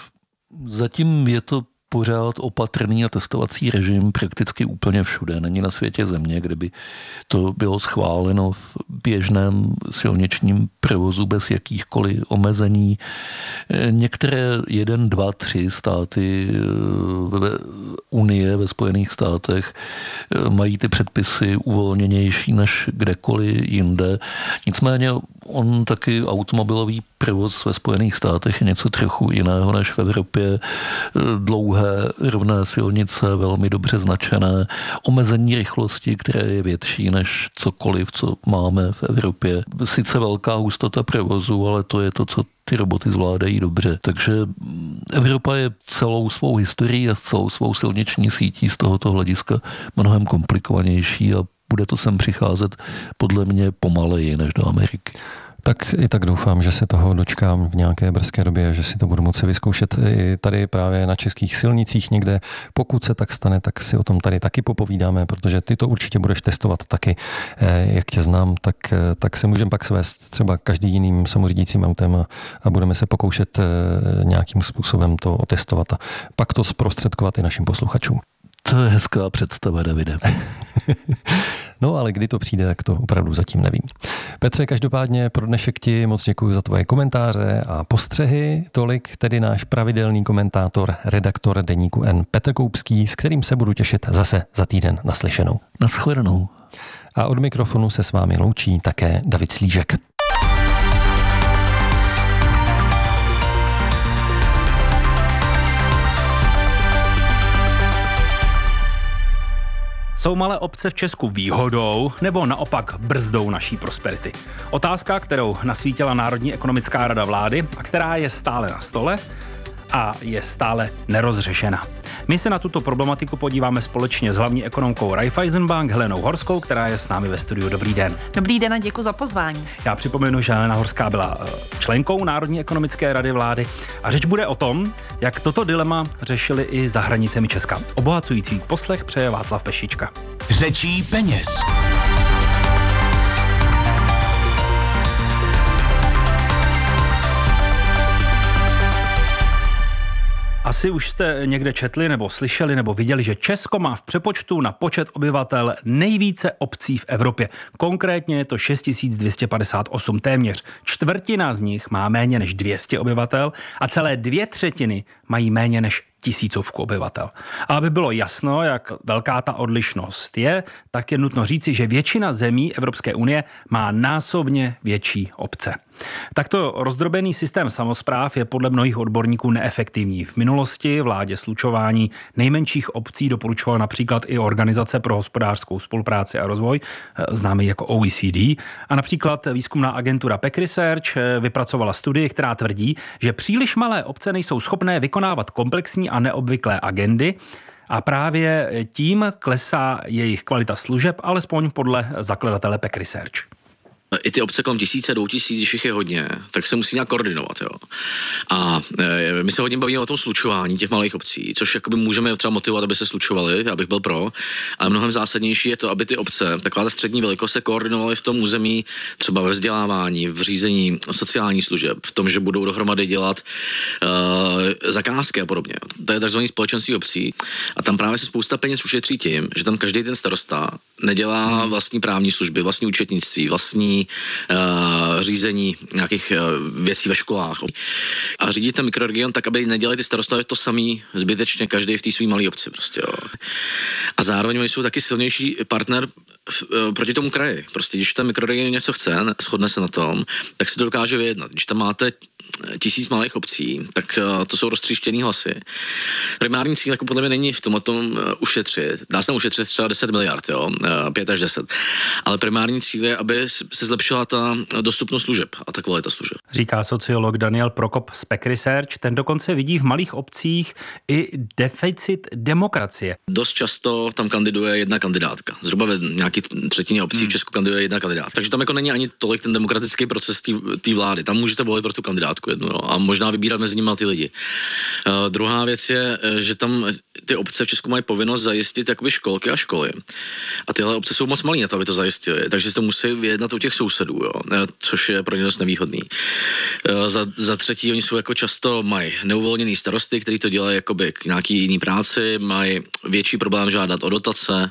Zatím je to pořád opatrný a testovací režim prakticky úplně všude. Není na světě země, kde by to bylo schváleno v běžném silničním provozu bez jakýchkoliv omezení. Některé jeden, dva, tři státy ve Unie ve Spojených státech mají ty předpisy uvolněnější než kdekoliv jinde. Nicméně on taky automobilový provoz ve Spojených státech je něco trochu jiného než v Evropě. Dlouhé rovné silnice, velmi dobře značené, omezení rychlosti, které je větší než cokoliv, co máme v Evropě. Sice velká hustota provozu, ale to je to, co ty roboty zvládají dobře. Takže Evropa je celou svou historií a celou svou silniční sítí z tohoto hlediska mnohem komplikovanější a bude to sem přicházet podle mě pomaleji než do Ameriky. Tak i tak doufám, že se toho dočkám v nějaké brzké době, že si to budu moci vyzkoušet i tady právě na českých silnicích někde. Pokud se tak stane, tak si o tom tady taky popovídáme, protože ty to určitě budeš testovat taky. Jak tě znám, tak, tak se můžeme pak svést třeba každý jiným samořídícím autem a, a budeme se pokoušet nějakým způsobem to otestovat a pak to zprostředkovat i našim posluchačům. To je hezká představa, Davide. No, ale kdy to přijde, tak to opravdu zatím nevím. Petře, každopádně pro dnešek ti moc děkuji za tvoje komentáře a postřehy. Tolik tedy náš pravidelný komentátor, redaktor Deníku N Petr Koupský, s kterým se budu těšit zase za týden naslyšenou. Naschledanou. A od mikrofonu se s vámi loučí také David Slížek. Jsou malé obce v Česku výhodou nebo naopak brzdou naší prosperity? Otázka, kterou nasvítila Národní ekonomická rada vlády a která je stále na stole a je stále nerozřešena. My se na tuto problematiku podíváme společně s hlavní ekonomkou Raiffeisenbank Helenou Horskou, která je s námi ve studiu. Dobrý den. Dobrý den a děkuji za pozvání. Já připomenu, že Helena Horská byla členkou Národní ekonomické rady vlády a řeč bude o tom, jak toto dilema řešili i za hranicemi Česka. Obohacující poslech přeje Václav Pešička. Řečí peněz. Asi už jste někde četli nebo slyšeli nebo viděli, že Česko má v přepočtu na počet obyvatel nejvíce obcí v Evropě. Konkrétně je to šest tisíc dvě stě padesát osm, téměř čtvrtina z nich má méně než dvě stě obyvatel a celé dvě třetiny mají méně než tisícovku obyvatel. A aby bylo jasno, jak velká ta odlišnost je, tak je nutno říci, že většina zemí Evropské unie má násobně větší obce. Takto rozdrobený systém samospráv je podle mnohých odborníků neefektivní. V minulosti vládě slučování nejmenších obcí doporučovala například i Organizace pro hospodářskou spolupráci a rozvoj, známý jako O E C D, a například výzkumná agentura Peck Research vypracovala studii, která tvrdí, že příliš malé obce nejsou schopné vykonávat komplexní a neobvyklé agendy, a právě tím klesá jejich kvalita služeb, alespoň podle zakladatele Peck Research. I ty obce kolem tisíce, dvou tisíc, když jich je hodně, tak se musí nějak koordinovat. Jo. A e, my se hodně bavíme o tom slučování těch malých obcí, což jakoby můžeme třeba motivovat, aby se slučovaly, já bych byl pro, ale mnohem zásadnější je to, aby ty obce, taková ta střední velikost, se koordinovaly v tom území, třeba ve vzdělávání, v řízení sociálních služeb, v tom, že budou dohromady dělat e, zakázky a podobně. To je takzvaný společenství obcí a tam právě se spousta peněz ušetří tím, že tam každý ten starosta nedělá vlastní právní služby, vlastní účetnictví, vlastní Uh, řízení nějakých uh, věcí ve školách a řídit ten mikroregion tak, aby nedělali ty starostové to samý zbytečně každý v té svý malé obci prostě, jo. A zároveň oni jsou taky silnější partner v, uh, proti tomu kraji. Prostě když ten mikroregion něco chce, shodne se na tom, tak se to dokáže vyjednat. Když tam máte tisíc malých obcí, tak uh, to jsou roztříštěný hlasy. Primární cíl jako podle mě není v tom, tom uh, ušetřit. Dá se tam ušetřit třeba deset miliard, jo, uh, pět až deset. Ale primární cíl je, aby se zlepšila ta dostupnost služeb a ta kvalita služeb. Říká sociolog Daniel Prokop z Peck Research. Ten dokonce vidí v malých obcích i deficit demokracie. Dost často tam kandiduje jedna kandidátka. Zhruba ve nějaký třetině obcí hmm. v Česku kandiduje jedna kandidátka. Takže tam jako není ani tolik ten demokratický proces té vlády. Tam můžete volit pro tu kandidátku jednu, jo, a možná vybírat mezi nimi ty lidi. Uh, druhá věc je, že tam ty obce v Česku mají povinnost zajistit jakoby školky a školy. A tyhle obce jsou moc malé na to, aby to zajistili. Takže si to musí vyjednat u těch sousedů, jo, což je pro ně dost nevýhodný. Za, za třetí, oni jsou jako často mají neuvolněný starosty, kteří to dělají jakoby k nějaký jiný práci, mají větší problém žádat o dotace,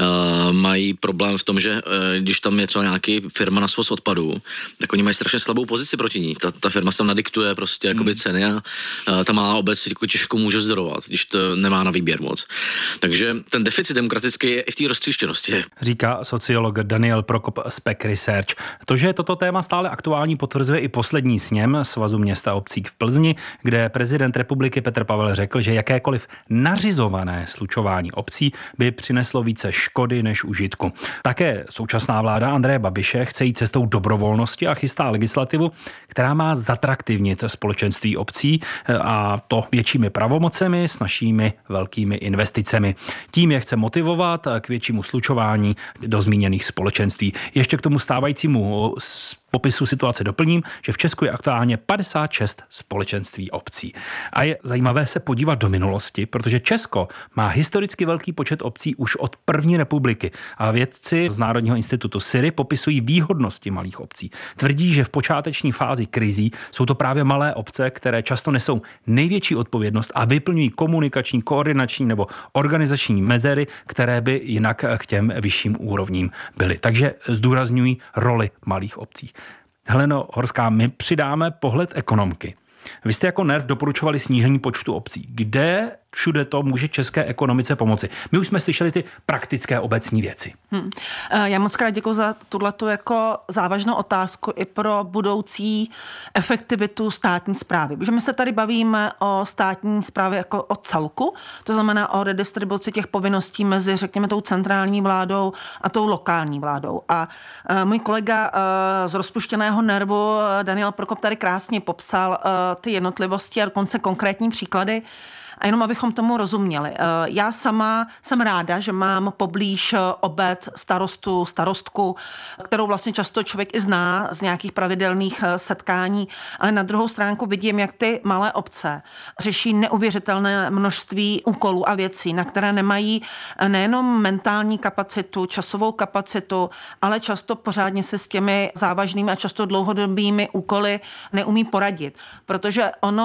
mají problém v tom, že když tam je třeba nějaký firma na svoz odpadů, tak oni mají strašně slabou pozici proti ní. Ta, ta firma se tam nadiktuje prostě jakoby hmm. ceny a ta malá obec jako těžko může vzdorovat, když to nemá na výběr moc. Takže ten deficit demokratický je i v té roztříštěnosti. Říká sociolog Daniel Prokop z Peck Research. To, že toto téma stále aktuální, potvrzuje i poslední sněm Svazu měst a obcí v Plzni, kde prezident republiky Petr Pavel řekl, že jakékoliv nařizované slučování obcí by přineslo více škody než užitku. Také současná vláda Andreje Babiše chce jít cestou dobrovolnosti a chystá legislativu, která má zatraktivnit společenství obcí, a to většími pravomocemi s našimi velkými investicemi. Tím je chce motivovat k většímu slučování do zmíněných společenství. Ještě k tomu stávajícímu popisu situace doplním, že v Česku je aktuálně padesát šest společenství obcí. A je zajímavé se podívat do minulosti, protože Česko má historicky velký počet obcí už od první republiky. A vědci z Národního institutu S I R I popisují výhodnosti malých obcí. Tvrdí, že v počáteční fázi krizí jsou to právě malé obce, které často nesou největší odpovědnost a vyplňují komunikační, koordinační nebo organizační mezery, které by jinak k těm vyšším úrovním byly. Takže zdůrazňují roli malých obcí. Heleno Horská, my přidáme pohled ekonomky. Vy jste jako NERV doporučovali snížení počtu obcí. Kde všude to může české ekonomice pomoci? My už jsme slyšeli ty praktické obecní věci. Hmm. Já moc krát děkuji za tuhletu jako závažnou otázku i pro budoucí efektivitu státní správy. Protože my se tady bavíme o státní správě jako o celku, to znamená o redistribuci těch povinností mezi, řekněme, tou centrální vládou a tou lokální vládou. A můj kolega z rozpuštěného NERVu Daniel Prokop tady krásně popsal ty jednotlivosti a dokonce konkrétní příklady. A jenom abychom tomu rozuměli. Já sama jsem ráda, že mám poblíž obec starostu, starostku, kterou vlastně často člověk i zná z nějakých pravidelných setkání, ale na druhou stránku vidím, jak ty malé obce řeší neuvěřitelné množství úkolů a věcí, na které nemají nejenom mentální kapacitu, časovou kapacitu, ale často pořádně se s těmi závažnými a často dlouhodobými úkoly neumí poradit. Protože ono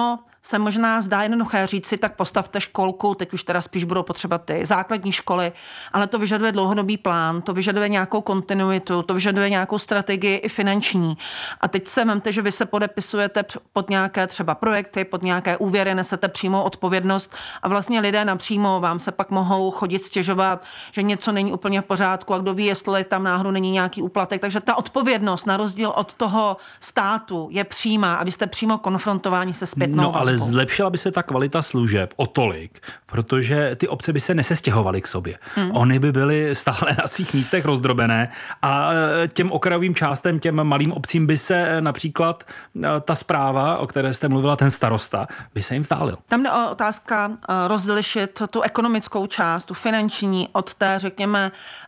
se možná zdá jednoduché říci, tak postavte školku, teď už teda spíš budou potřeba ty základní školy, ale to vyžaduje dlouhodobý plán, to vyžaduje nějakou kontinuitu, to vyžaduje nějakou strategii i finanční. A teď se vemte, že vy se podepisujete pod nějaké třeba projekty, pod nějaké úvěry, nesete přímou odpovědnost a vlastně lidé napřímo vám se pak mohou chodit stěžovat, že něco není úplně v pořádku a kdo ví, jestli tam náhodou není nějaký úplatek. Takže ta odpovědnost na rozdíl od toho státu je přímá a vy jste přímo konfrontováni se zpětnou No ale vazbou. zlepšila by se ta kvalita služeb o tolik, protože ty obce by se nesestěhovaly k sobě. Hmm. Oni by byly stále na svých místech rozdrobené a těm okrajovým částem, těm malým obcím by se například ta správa, o které jste mluvila, ten starosta, by se jim vzdálil. Tam jde o otázka rozlišit tu ekonomickou část, tu finanční od té, řekněme,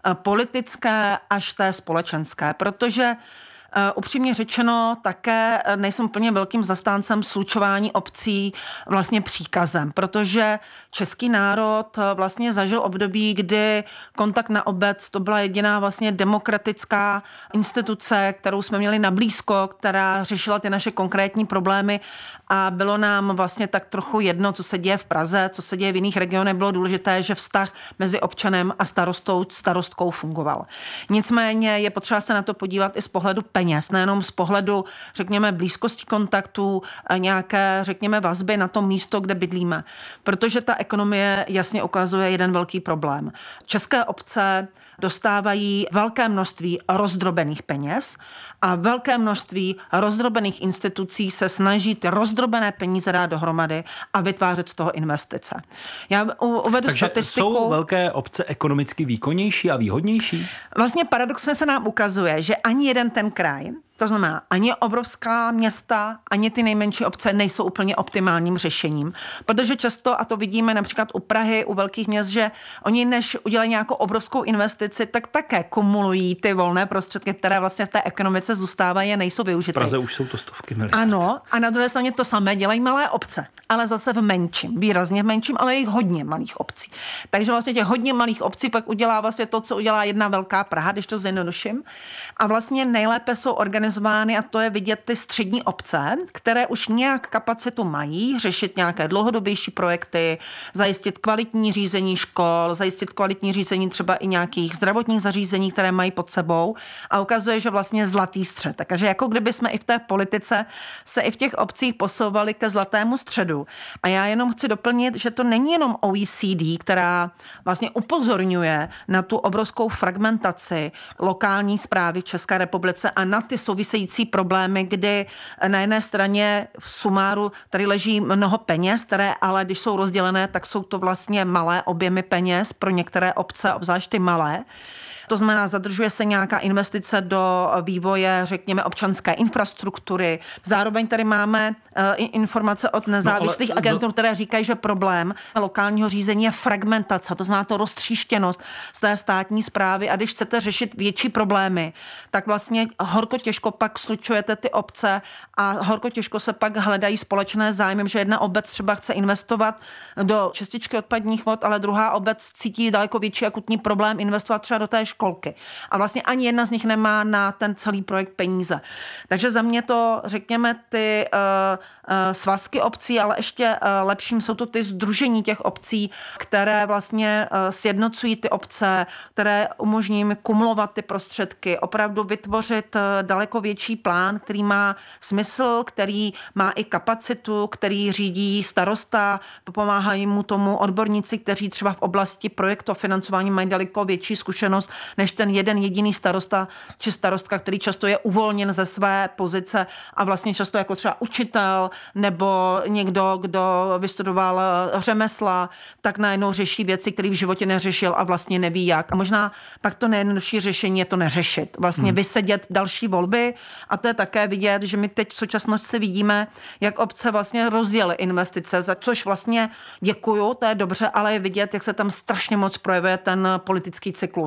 politické až té společenské, protože upřímně řečeno, také nejsem úplně velkým zastáncem slučování obcí vlastně příkazem, protože český národ vlastně zažil období, kdy kontakt na obec to byla jediná vlastně demokratická instituce, kterou jsme měli nablízko, která řešila ty naše konkrétní problémy a bylo nám vlastně tak trochu jedno, co se děje v Praze, co se děje v jiných regionech. Bylo důležité, že vztah mezi občanem a starostou, starostkou fungoval. Nicméně je potřeba se na to podívat i z pohledu peněz, nejenom z pohledu, řekněme, blízkosti kontaktů, nějaké, řekněme, vazby na to místo, kde bydlíme. Protože ta ekonomie jasně ukazuje jeden velký problém. České obce dostávají velké množství rozdrobených peněz a velké množství rozdrobených institucí se snaží ty rozdrobené peníze dát dohromady a vytvářet z toho investice. Já uvedu Takže statistiku. jsou velké obce ekonomicky výkonnější a výhodnější? Vlastně paradoxně se nám ukazuje, že ani jeden ten kraj, to znamená, ani obrovská města, ani ty nejmenší obce nejsou úplně optimálním řešením. Protože často, a to vidíme například u Prahy, u velkých měst, že oni než udělají nějakou obrovskou investici, tak také kumulují ty volné prostředky, které vlastně v té ekonomice zůstávají a nejsou využity. V Praze už jsou to stovky miliard. Ano, a na druhé straně to samé dělají malé obce, ale zase v menším, výrazně v menším, ale i hodně malých obcí. Takže vlastně těch hodně malých obcí pak udělá vlastně to, co udělá jedna velká Praha, když to zjednoduším. A vlastně nejlépe jsou organizovány a to je vidět ty střední obce, které už nějak kapacitu mají řešit nějaké dlouhodobější projekty, zajistit kvalitní řízení škol, zajistit kvalitní řízení třeba i nějakých zdravotních zařízení, které mají pod sebou a ukazuje, že vlastně zlatý střed. Takže jako kdyby jsme i v té politice se i v těch obcích posouvali ke zlatému středu. A já jenom chci doplnit, že to není jenom O E C D, která vlastně upozorňuje na tu obrovskou fragmentaci lokální správy v České republice a na ty související problémy, kdy na jedné straně v sumáru tady leží mnoho peněz, které ale když jsou rozdělené, tak jsou to vlastně malé objemy peněz pro některé obce, obzvlášť ty malé. To znamená, zadržuje se nějaká investice do vývoje, řekněme, občanské infrastruktury. Zároveň tady máme uh, informace od nezávislých no, agentur, které říkají, že problém lokálního řízení je fragmentace, to znamená to roztříštěnost z té státní správy a když chcete řešit větší problémy, tak vlastně horko těžko pak slučujete ty obce a horko těžko se pak hledají společné zájmy, že jedna obec třeba chce investovat do čističky odpadních vod, ale druhá obec cítí daleko větší akutní problém investovat třeba do té školky. A vlastně ani jedna z nich nemá na ten celý projekt peníze. Takže za mě to, řekněme, ty uh, uh, svazky obcí, ale ještě uh, lepším jsou to ty sdružení těch obcí, které vlastně uh, sjednocují ty obce, které umožní jim kumulovat ty prostředky, opravdu vytvořit uh, daleko větší plán, který má smysl, který má i kapacitu, který řídí starosta, pomáhají mu tomu odborníci, kteří třeba v oblasti projektu a financování mají daleko větší zkušenost než ten jeden jediný starosta či starostka, který často je uvolněn ze své pozice a vlastně často jako třeba učitel nebo někdo, kdo vystudoval řemesla, tak najednou řeší věci, které v životě neřešil a vlastně neví jak. A možná pak to nejjednodušší řešení je to neřešit. Vlastně hmm. vysedět další volby a to je také vidět, že my teď v současnosti vidíme, jak obce vlastně rozjely investice, za což vlastně děkuju, to je dobře, ale je vidět, jak se tam strašně moc projevuje ten politický cyklus.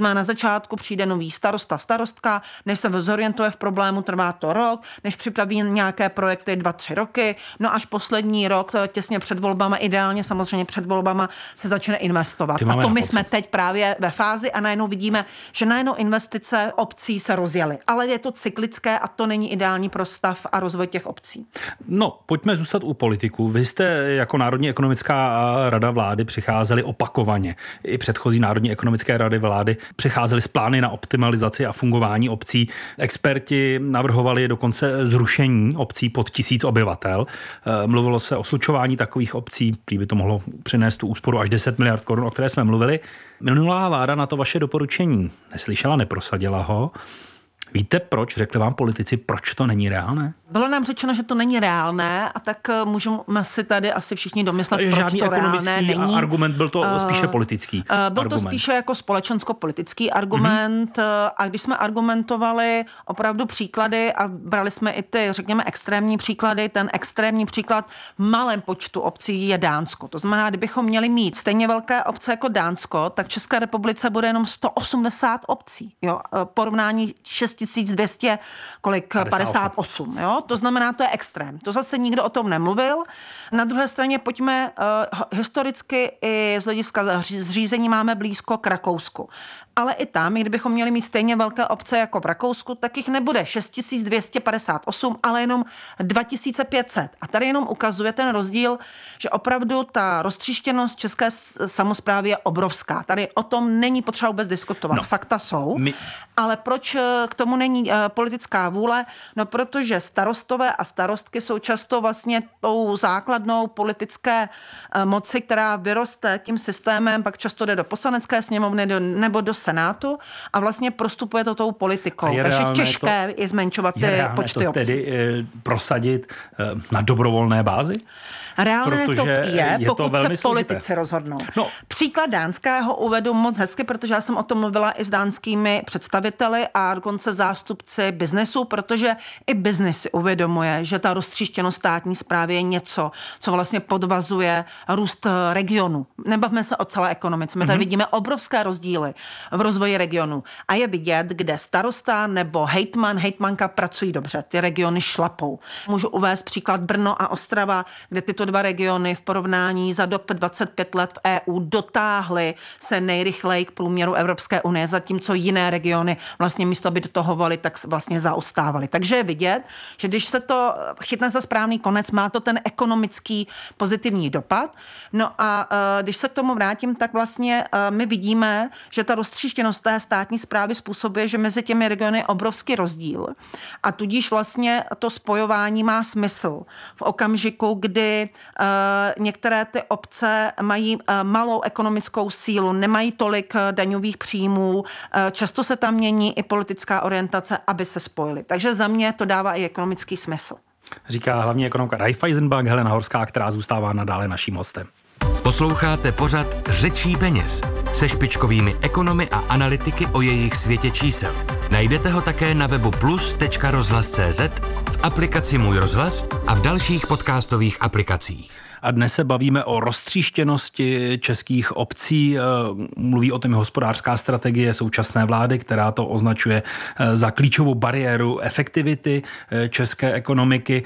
znamená, na začátku přijde nový starosta, starostka, než se zorientuje v problému, trvá to rok, než připraví nějaké projekty dva, tři roky, no až poslední rok, těsně před volbama, ideálně samozřejmě před volbama, se začne investovat. A to my jsme teď právě ve fázi a najednou vidíme, že najednou investice obcí se rozjely. Ale je to cyklické a to není ideální pro stav a rozvoj těch obcí. No, pojďme zůstat u politiků. Vy jste jako Národní ekonomická rada vlády přicházeli opakovaně. I předchozí Národní ekonomické rady vlády přicházely s plány na optimalizaci a fungování obcí. Experti navrhovali dokonce zrušení obcí pod tisíc obyvatel. Mluvilo se o slučování takových obcí, prý by to mohlo přinést tu úsporu až deset miliard korun, o které jsme mluvili. Minulá vláda na to vaše doporučení neslyšela, neprosadila ho. Víte proč? Řekli vám politici, proč to není reálné? Bylo nám řečeno, že to není reálné a tak můžeme si tady asi všichni domyslet, proč žádný to reálné není. Argument, byl to uh, spíše politický uh, Byl argument. to spíše jako společensko-politický argument mm-hmm. a když jsme argumentovali opravdu příklady a brali jsme i ty, řekněme, extrémní příklady, ten extrémní příklad v malém počtu obcí je Dánsko. To znamená, kdybychom měli mít stejně velké obce jako Dánsko, tak v České republice bude jenom sto osmdesát obcí. Jo? Porovnání šest tisíc dvě stě, kolik? padesát osm. Jo? To znamená, to je extrém. To zase nikdo o tom nemluvil. Na druhé straně pojďme uh, historicky i z hlediska zřízení máme blízko k Rakousku. Ale i tam, kdybychom měli mít stejně velké obce jako v Rakousku, tak jich nebude šest tisíc dvě stě padesát osm, ale jenom dva tisíce pět set. A tady jenom ukazuje ten rozdíl, že opravdu ta roztříštěnost české samosprávy je obrovská. Tady o tom není potřeba vůbec diskutovat. No, Fakta jsou. My... Ale proč k tomu není uh, politická vůle? No, protože starostové a starostky jsou často vlastně tou základnou politické uh, moci, která vyroste tím systémem, pak často jde do poslanecké sněmovny do, nebo do Senátu a vlastně prostupuje to tou politikou. Takže těžké to, je zmenšovat ty je počty obcí. Tedy e, prosadit e, na dobrovolné bázi? Reálné to je, je pokud to se složité. Politici rozhodnou. No. Příklad dánského uvedu moc hezky, protože já jsem o tom mluvila i s dánskými představiteli a dokonce zástupci biznesu, protože i biznes si uvědomuje, že ta roztříštěnost státní správy je něco, co vlastně podvazuje růst regionu. Nebavme se o celé ekonomice. My tady mm-hmm. vidíme obrovské rozdíly v rozvoji regionu. A je vidět, kde starosta nebo hejtman, hejtmanka pracují dobře. Ty regiony šlapou. Můžu uvést příklad Brno a Ostrava, kde tyto dva regiony v porovnání za dob dvacet pět let v E U dotáhly se nejrychleji k průměru Evropské unie, zatímco jiné regiony vlastně místo, aby do toho volili, tak vlastně zaostávaly. Takže je vidět, že když se to chytne za správný konec, má to ten ekonomický pozitivní dopad. No a když se k tomu vrátím, tak vlastně my vidíme, že ta roztříštěnost té státní správy způsobuje, že mezi těmi regiony je obrovský rozdíl. A tudíž vlastně to spojování má smysl v okamžiku, kdy uh, některé ty obce mají uh, malou ekonomickou sílu, nemají tolik uh, daňových příjmů, uh, často se tam mění i politická orientace, aby se spojily. Takže za mě to dává i ekonomický smysl. Říká hlavní ekonomka Raiffeisenbank Helena Horská, která zůstává nadále naším hostem. Posloucháte pořad Řečí peněz se špičkovými ekonomy a analytiky o jejich světě čísel. Najdete ho také na webu plus tečka rozhlas tečka cé zet, v aplikaci Můj rozhlas a v dalších podcastových aplikacích. A dnes se bavíme o roztříštěnosti českých obcí. Mluví o tom hospodářská strategie současné vlády, která to označuje za klíčovou bariéru efektivity české ekonomiky.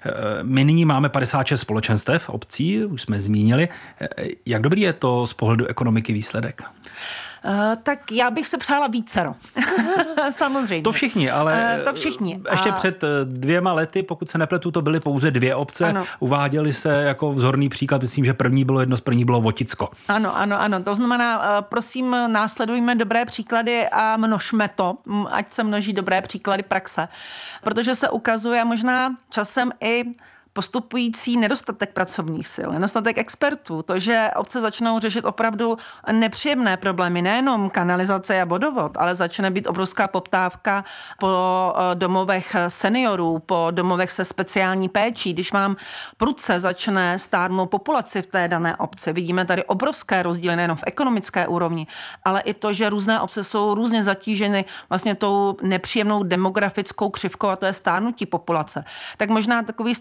My nyní máme padesát šest společenstev obcí, už jsme zmínili. Jak dobrý je to z pohledu ekonomiky výsledek? Uh, tak já bych se přála vícero. Samozřejmě. To všichni, ale uh, to všichni. ještě a... před dvěma lety, pokud se nepletu, to byly pouze dvě obce. Ano. Uváděly se jako vzorný příklad, myslím, že první bylo jedno z prvních bylo Voticko. Ano, ano, ano. To znamená, uh, prosím, následujme dobré příklady a množme to, ať se množí dobré příklady praxe. Protože se ukazuje možná časem i postupující nedostatek pracovních sil, nedostatek expertů, to, že obce začnou řešit opravdu nepříjemné problémy, nejenom kanalizace a vodovod, ale začne být obrovská poptávka po domovech seniorů, po domovech se speciální péčí. Když vám prudce začne stárnout populaci v té dané obci, vidíme tady obrovské rozdíly nejenom v ekonomické úrovni, ale i to, že různé obce jsou různě zatíženy vlastně tou nepříjemnou demografickou křivkou, a to je stárnutí populace. Tak možná takový starosta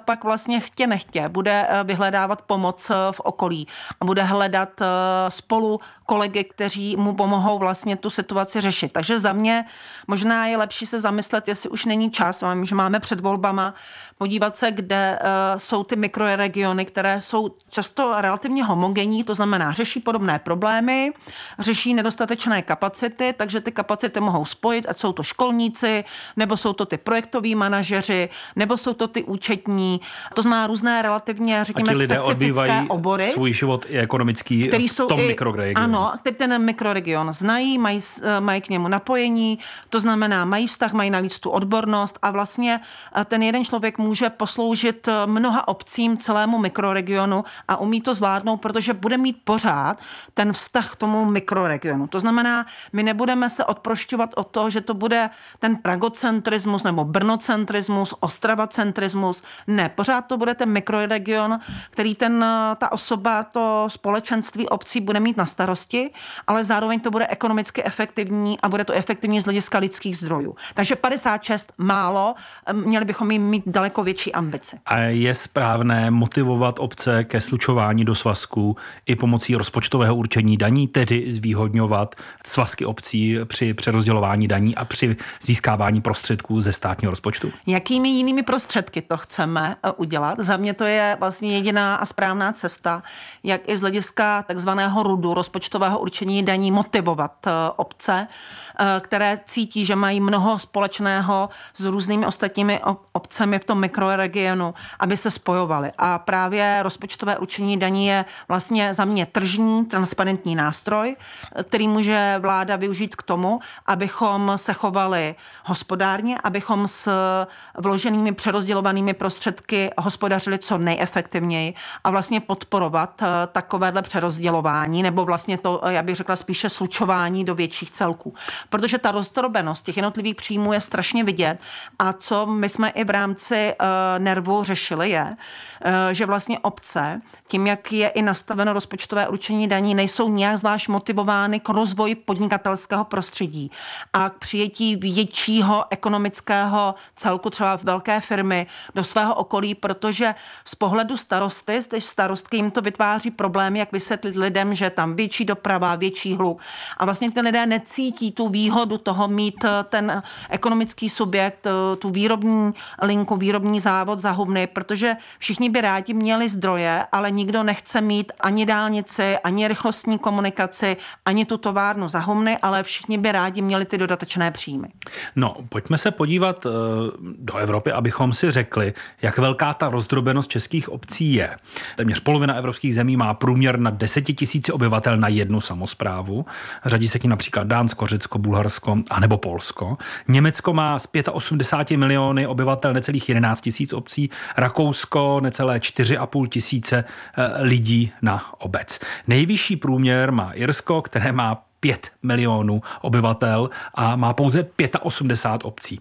pak vlastně chtě nechtě bude vyhledávat pomoc v okolí a bude hledat spolu kolegy, kteří mu pomohou vlastně tu situaci řešit. Takže za mě možná je lepší se zamyslet, jestli už není čas, že máme před volbama, podívat se, kde jsou ty mikroregiony, které jsou často relativně homogenní, to znamená řeší podobné problémy, řeší nedostatečné kapacity, takže ty kapacity mohou spojit, ať jsou to školníci, nebo jsou to ty projektoví manažeři, nebo jsou to ty účetní, to znamená různé relativně, řekněme, specifické obory. Svůj život i ekonomický který v tom mikroregionu. Ano, který ten mikroregion znají, mají, mají k němu napojení, to znamená, mají vztah, mají navíc tu odbornost a vlastně ten jeden člověk může posloužit mnoha obcím, celému mikroregionu a umí to zvládnout, protože bude mít pořád ten vztah k tomu mikroregionu. To znamená, my nebudeme se odprošťovat od toho, že to bude ten pragocentrismus nebo brnocentrismus, ostravacentrismus. Ne, pořád to bude ten mikroregion, který ten, ta osoba, to společenství obcí bude mít na starosti, ale zároveň to bude ekonomicky efektivní a bude to efektivní z hlediska lidských zdrojů. Takže padesát šest málo, měli bychom jim mít daleko větší ambici. A je správné motivovat obce ke slučování do svazků i pomocí rozpočtového určení daní, tedy zvýhodňovat svazky obcí při přerozdělování daní a při získávání prostředků ze státního rozpočtu? Jakými jinými prostředky to chceme udělat? Za mě to je vlastně jediná a správná cesta, jak i z hlediska takzvaného rudu, rozpočtového určení daní, motivovat obce, které cítí, že mají mnoho společného s různými ostatními obcemi v tom mikroregionu, aby se spojovali. A právě rozpočtové určení daní je vlastně za mě tržní, transparentní nástroj, který může vláda využít k tomu, abychom se chovali hospodárně, abychom s vloženými přerozdělovanými prostředky hospodařili co nejefektivněji a vlastně podporovat takovéhle přerozdělování, nebo vlastně to, já bych řekla, spíše slučování do větších celků. Protože ta rozdrobenost těch jednotlivých příjmů je strašně vidět a co my jsme i v rámci uh, NERVu řešili je, uh, že vlastně obce, tím, jak je i nastaveno rozpočtové určení daní, nejsou nějak zvlášť motivovány k rozvoji podnikatelského prostředí a k přijetí většího ekonomického celku, třeba velké firmy, do svého okolí, protože z pohledu starosty, z starostky jim to vytváří problémy, jak vysvětlit lidem, že tam větší doprava, větší hluk a vlastně ty lidé necítí tu výhodu toho mít ten ekonomický subjekt, tu výrobní linku, výrobní závod za hubny, protože všichni by rádi měli zdroje, ale nikdo nechce mít ani dálnici, ani rychlostní komunikaci, ani tu továrnu za humny, ale všichni by rádi měli ty dodatečné příjmy. No, pojďme se podívat do Evropy, abychom si řekli, jak velká ta rozdrobenost českých obcí je. Téměř polovina evropských zemí má průměr na deset tisíc obyvatel na jednu samosprávu. Řadí se k ní například Dánsko, Řecko, Bulharsko a nebo Polsko. Německo má z osmdesát pět miliony obyvatel necelých jedenáct tisíc obcí, Rakousko necelé čtyři a půl tisíce lidí na obec. Nejvyšší průměr má Irsko, které má pět milionů obyvatel a má pouze osmdesát pět obcí.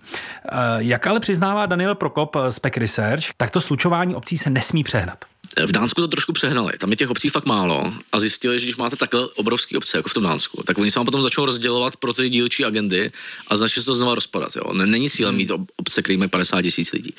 Jak ale přiznává Daniel Prokop z P E C Research, tak to slučování obcí se nesmí přehnat. V Dánsku to trošku přehnali, tam je těch obcí fakt málo a zjistili, že když máte takhle obrovské obce, jako v tom Dánsku, tak oni se vám potom začnou rozdělovat pro ty dílčí agendy a začne se to znova rozpadat. Jo? Není cílem mít obce, které mají padesát tisíc lidí.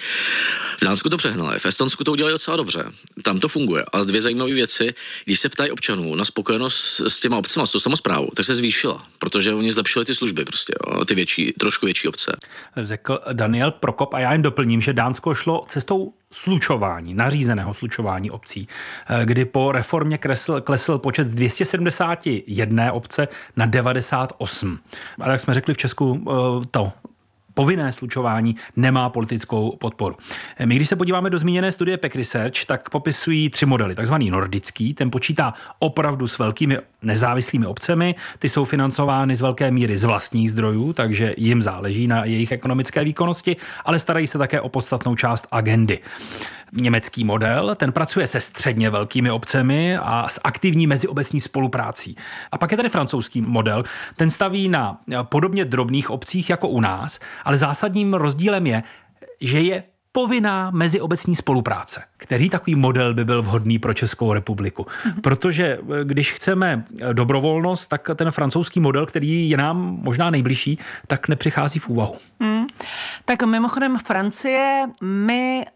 V Dánsku to přehnali, v Estonsku to udělali docela dobře, tam to funguje. A dvě zajímavé věci, když se ptají občanů na spokojenost s těma obcema, s tou samosprávou, tak se zvýšila, protože oni zlepšili ty služby prostě, jo? Ty větší, trošku větší obce. Řekl Daniel Prokop a já jen doplním, že Dánsko šlo cestou slučování, nařízeného slučování obcí, kdy po reformě klesl, klesl počet z dvě stě sedmdesát jedna obce na devadesát osm. Ale jak jsme řekli v Česku, to povinné slučování nemá politickou podporu. My, když se podíváme do zmíněné studie P E C Research, tak popisují tři modely. Takzvaný nordický, ten počítá opravdu s velkými nezávislými obcemi, ty jsou financovány z velké míry z vlastních zdrojů, takže jim záleží na jejich ekonomické výkonnosti, ale starají se také o podstatnou část agendy. Německý model, ten pracuje se středně velkými obcemi a s aktivní meziobecní spoluprácí. A pak je tady francouzský model, ten staví na podobně drobných obcích jako u nás, ale zásadním rozdílem je, že je povinná meziobecní spolupráce. Který takový model by byl vhodný pro Českou republiku? Protože když chceme dobrovolnost, tak ten francouzský model, který je nám možná nejbližší, tak nepřichází v úvahu. Hmm. Tak mimochodem Francie mi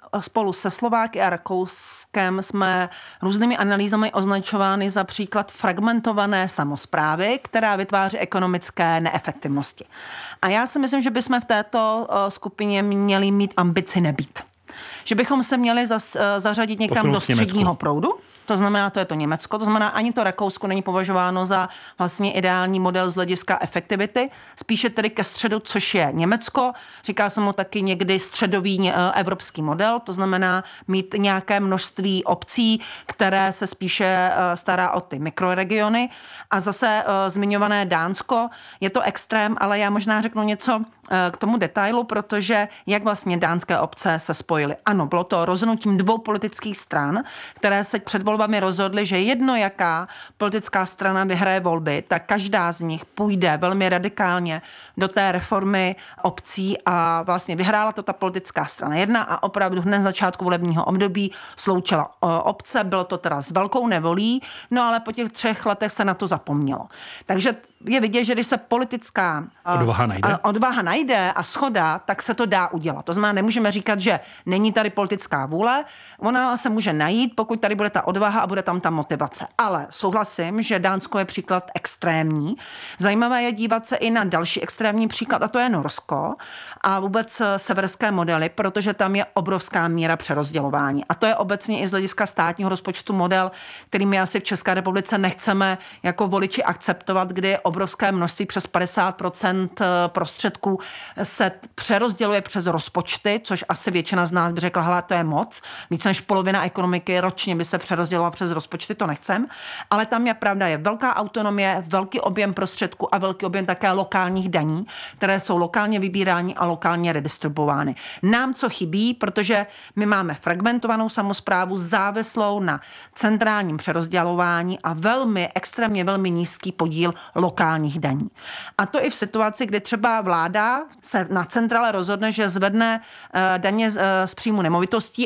spolu se Slováky a Rakouskem jsme různými analýzami označovány za příklad fragmentované samosprávy, která vytváří ekonomické neefektivnosti. A já si myslím, že bychom v této skupině měli mít ambici nebýt. Že bychom se měli zas, zařadit někam Posunout do středního proudu, to znamená, to je to Německo, to znamená, ani to Rakousko není považováno za vlastně ideální model z hlediska efektivity, spíše tedy ke středu, což je Německo, říká se mu taky někdy středový evropský model, to znamená mít nějaké množství obcí, které se spíše stará o ty mikroregiony a zase zmiňované Dánsko, je to extrém, ale já možná řeknu něco k tomu detailu, protože jak vlastně dánské obce se spojily. Ano, bylo to rozhodnutím dvou politických stran, které se před volbami rozhodly, že jedno jaká politická strana vyhraje volby, tak každá z nich půjde velmi radikálně do té reformy obcí a vlastně vyhrála to ta politická strana jedna a opravdu hned na začátku volebního období sloučila obce, bylo to teda s velkou nevolí, no ale po těch třech letech se na to zapomnělo. Takže je vidět, že když se politická odvaha najde, odvaha najde a shoda, tak se to dá udělat. To znamená, nemůžeme říkat, že není tady politická vůle, ona se může najít, pokud tady bude ta odvaha a bude tam ta motivace. Ale souhlasím, že Dánsko je příklad extrémní. Zajímavé je dívat se i na další extrémní příklad, a to je Norsko a vůbec severské modely, protože tam je obrovská míra přerozdělování. A to je obecně i z hlediska státního rozpočtu model, který my asi v České republice nechceme jako voliči akceptovat, kdy je obrovské množství přes padesát procent prostředků se přerozděluje přes rozpočty, což asi většina z nás by řekla, hele, to je moc. Více než polovina ekonomiky ročně by se přerozdělovala přes rozpočty, to nechcem. Ale tam je pravda, je velká autonomie, velký objem prostředků a velký objem také lokálních daní, které jsou lokálně vybírány a lokálně redistribuovány. Nám co chybí, protože my máme fragmentovanou samosprávu závislou na centrálním přerozdělování a velmi, extrémně velmi nízký podíl lokálních daní. A to i v situaci, kdy třeba vláda se na centrále rozhodne, že zvedne daně z příjmu nemovitostí